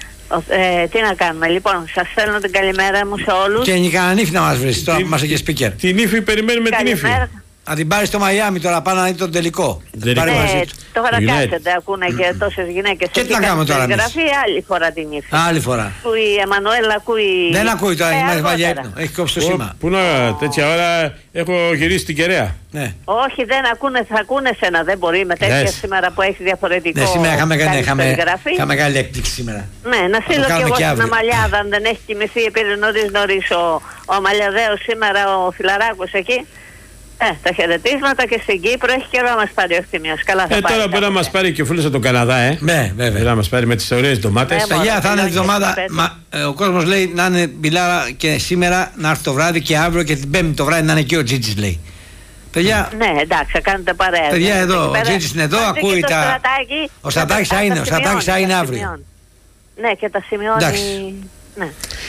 [SPEAKER 4] Τι να κάνουμε, λοιπόν, σας στέλνω την καλημέρα μου σε όλους.
[SPEAKER 1] Και η κανένα να μας βρεις τώρα που είμαστε και speaker.
[SPEAKER 2] Την ύφη, περιμένουμε την ύφη.
[SPEAKER 1] Να την πάρει στο Μαϊάμι τώρα πάνω να δει τον τελικό.
[SPEAKER 4] Τώρα κάτσετε, ακούνε και τόσες γυναίκες.
[SPEAKER 1] Και τι να κάνουμε τώρα εμείς.
[SPEAKER 4] Άλλη φορά την ύφη.
[SPEAKER 1] Άλλη φορά.
[SPEAKER 4] Που η Εμμανουέλ ακούει.
[SPEAKER 1] Δεν ακούει τώρα, έχει βάλει ύπνο. Έχει κόψει το σήμα.
[SPEAKER 2] Πού να, τέτοια ώρα έχω γυρίσει την Κεραία.
[SPEAKER 1] Ναι.
[SPEAKER 4] Όχι, δεν ακούνε, θα ακούνε σένα. Δεν μπορεί με τέτοια σήμερα που έχει διαφορετικό.
[SPEAKER 1] Ναι, σήμερα είχαμε μεγάλη έκπληξη σήμερα.
[SPEAKER 4] Ναι, να στείλω κι εγώ στην Αμαλιάδα, αν δεν έχει κοιμηθεί, πήρε νωρίς ο Αμαλιαδαίος σήμερα, ο Φιλαράκος εκεί. Τα χαιρετίσματα και στην Κύπρο έχει καιρό να μας πάρει ο Χτιμιός. Καλά θα πάρει.
[SPEAKER 2] Τώρα μπορεί να μας πάρει και ο φίλος από τον Καναδά,
[SPEAKER 1] Ναι, βέβαια.
[SPEAKER 2] Να μας πάρει με τις ωραίες ντομάτες.
[SPEAKER 1] Παιδιά, θα είναι τη εβδομάδα. Ο κόσμος λέει να είναι μπιλάρα και σήμερα να έρθει το βράδυ και αύριο και την Πέμπτη το βράδυ να είναι και ο Τζίτζης λέει. Παιδιά.
[SPEAKER 4] Ναι, εντάξει, θα κάνετε παρέα.
[SPEAKER 1] Παιδιά, εδώ, ο Τζίτζης είναι εδώ, ακούει τα. Ο Στρατάκης θα είναι αύριο.
[SPEAKER 4] Ναι, και τα σημειώνει. Ναι.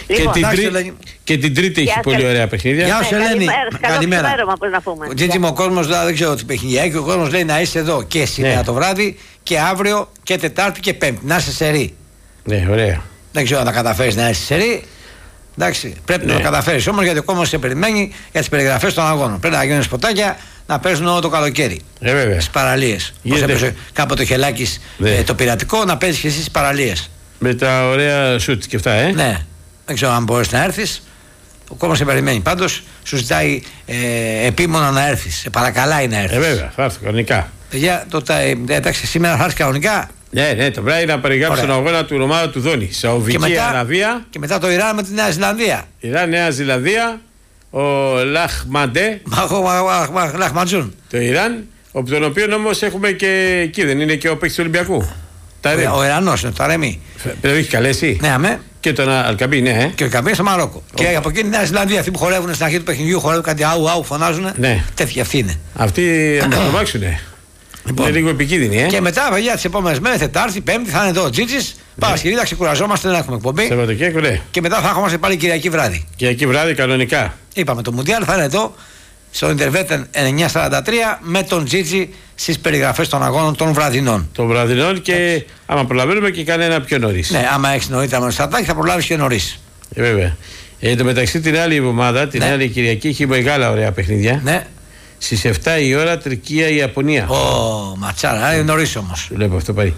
[SPEAKER 2] Και την Τρίτη έχει πολύ ωραία παιχνίδια.
[SPEAKER 1] Γεια σου Ελένη, καλημέρα.
[SPEAKER 4] Ο
[SPEAKER 1] Τζίτζι μου, ο κόσμος δεν ξέρω τι παιχνίδια έχει. Ο κόσμος λέει να είσαι εδώ και σήμερα το βράδυ και αύριο και Τετάρτη και Πέμπτη. Να είσαι σερί.
[SPEAKER 2] Ναι, ωραία.
[SPEAKER 1] Δεν ξέρω αν θα καταφέρεις να είσαι σερί. Εντάξει, πρέπει να το καταφέρεις όμως γιατί ο κόσμος σε περιμένει για τις περιγραφές των αγώνων. Πρέπει να γίνουν σποτάκια να παίζουν όλο το καλοκαίρι. Στις παραλίες. Όπως έπαιζε κάποτε ο Χελάκης το πειρατικό, να παίζεις και εσύ στις παραλίες.
[SPEAKER 2] Με τα ωραία σουτ και αυτά,
[SPEAKER 1] Ναι. Δεν ξέρω αν μπορείς να έρθεις. Ο κόσμος σε περιμένει. Πάντως σου ζητάει επίμονα να έρθεις. Σε παρακαλάει να έρθεις.
[SPEAKER 2] Βέβαια, θα έρθω κανονικά.
[SPEAKER 1] Παιδιά, εντάξει, σήμερα θα έρθεις κανονικά.
[SPEAKER 2] Ναι, το βράδυ να περιγράψει τον αγώνα του ομάδα του Δόνη. Σαουδική Αραβία.
[SPEAKER 1] Και μετά το Ιράν με τη Νέα Ζηλανδία.
[SPEAKER 2] Ιράν, Νέα Ζηλανδία. Ο Λαχμαντέ.
[SPEAKER 1] Λαχμαντζούν.
[SPEAKER 2] Το Ιράν. Από τον οποίο όμως έχουμε και εκεί, δεν είναι και ο παίκτης του Ολυμπιακού.
[SPEAKER 1] Ο Ιρανός είναι το Αρέμι.
[SPEAKER 2] Το έχει καλέσει.
[SPEAKER 1] Ναι, αμέ.
[SPEAKER 2] Και τον Αλκαμπή, ναι.
[SPEAKER 1] Και ο Αλκαμπή στο Μαρόκο. Και από εκεί είναι η Νέα Ζηλανδία. Αυτοί που χορεύουν στην αρχή του παιχνιδιού, χορεύουν κάτι αου, φωνάζουν.
[SPEAKER 2] Ναι.
[SPEAKER 1] Τέτοιοι αυτοί είναι.
[SPEAKER 2] Αυτοί να το τρομάξουνε. Λοιπόν, είναι λίγο επικίνδυνοι,
[SPEAKER 1] Και μετά, παιδιά, τις επόμενες μέρες, Τετάρτη, Πέμπτη, θα είναι εδώ ο Τζίτζης. Παρασκευή θα ξεκουραζόμαστε, δεν έχουμε εκπομπή.
[SPEAKER 2] Σαββατοκύριακο, ναι.
[SPEAKER 1] Και μετά θα έχουμε πάλι Κυριακή βράδυ.
[SPEAKER 2] Κυριακή βράδυ, κανονικά.
[SPEAKER 1] Είπαμε, το Μουντιάλ θα είναι εδώ, στο Ιντερβέτεν 943, με τον Τζίτζη στις περιγραφές των αγώνων των βραδινών.
[SPEAKER 2] Των βραδινών και άμα προλαβαίνουμε και κανένα πιο νωρίς.
[SPEAKER 1] Ναι, άμα έχεις νωρίτερα με το Στρατάκι θα προλάβεις και νωρίς.
[SPEAKER 2] Βέβαια. Εν τω μεταξύ την άλλη εβδομάδα, την άλλη Κυριακή, έχει μεγάλα ωραία παιχνίδια.
[SPEAKER 1] Ναι.
[SPEAKER 2] Στις 7 η ώρα Τουρκία-Ιαπωνία.
[SPEAKER 1] Ματσάρα, είναι νωρίς όμως.
[SPEAKER 2] Βλέπω αυτό πάλι.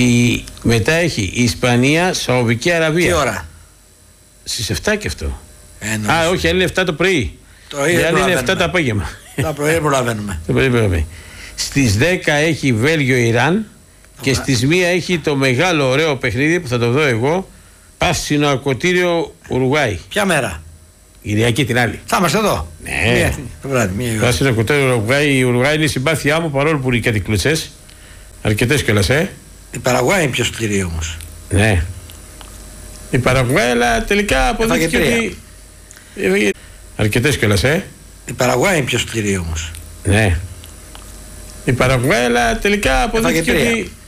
[SPEAKER 2] Μετά έχει Ισπανία, Σαουδική Αραβία.
[SPEAKER 1] Τι ώρα?
[SPEAKER 2] Στις 7 και αυτό. Όχι, είναι 7 το πρωί. Η άλλη είναι 7 το απόγευμα.
[SPEAKER 1] Τα πρωί προλαβαίνουμε.
[SPEAKER 2] Στις 10 έχει Βέλγιο-Ιράν και στις 1 έχει το μεγάλο ωραίο παιχνίδι που θα το δω εγώ. Πάσινο ακοτήριο Ουρουγουάη.
[SPEAKER 1] Ποια μέρα?
[SPEAKER 2] Κυριακή την άλλη.
[SPEAKER 1] Θα είμαστε εδώ.
[SPEAKER 2] Ναι. Πάσινο ακοτήριο Ουρουγουάη. Η Ουρουγουάη είναι η συμπάθειά μου παρόλο που είναι κάτι κλουτσές. Αρκετές κιόλας,
[SPEAKER 1] Η Παραγουάη είναι πιο σκληρή όμως.
[SPEAKER 2] Ναι. Η Παραγουάη, αλλά τελικά αποδείχθηκε ότι. Αρκετές κιόλας,
[SPEAKER 1] Η Παραγουάη είναι πιο σκληρή όμως.
[SPEAKER 2] Ναι. Η Παραγουάη, αλλά τελικά αποδείχθηκε ότι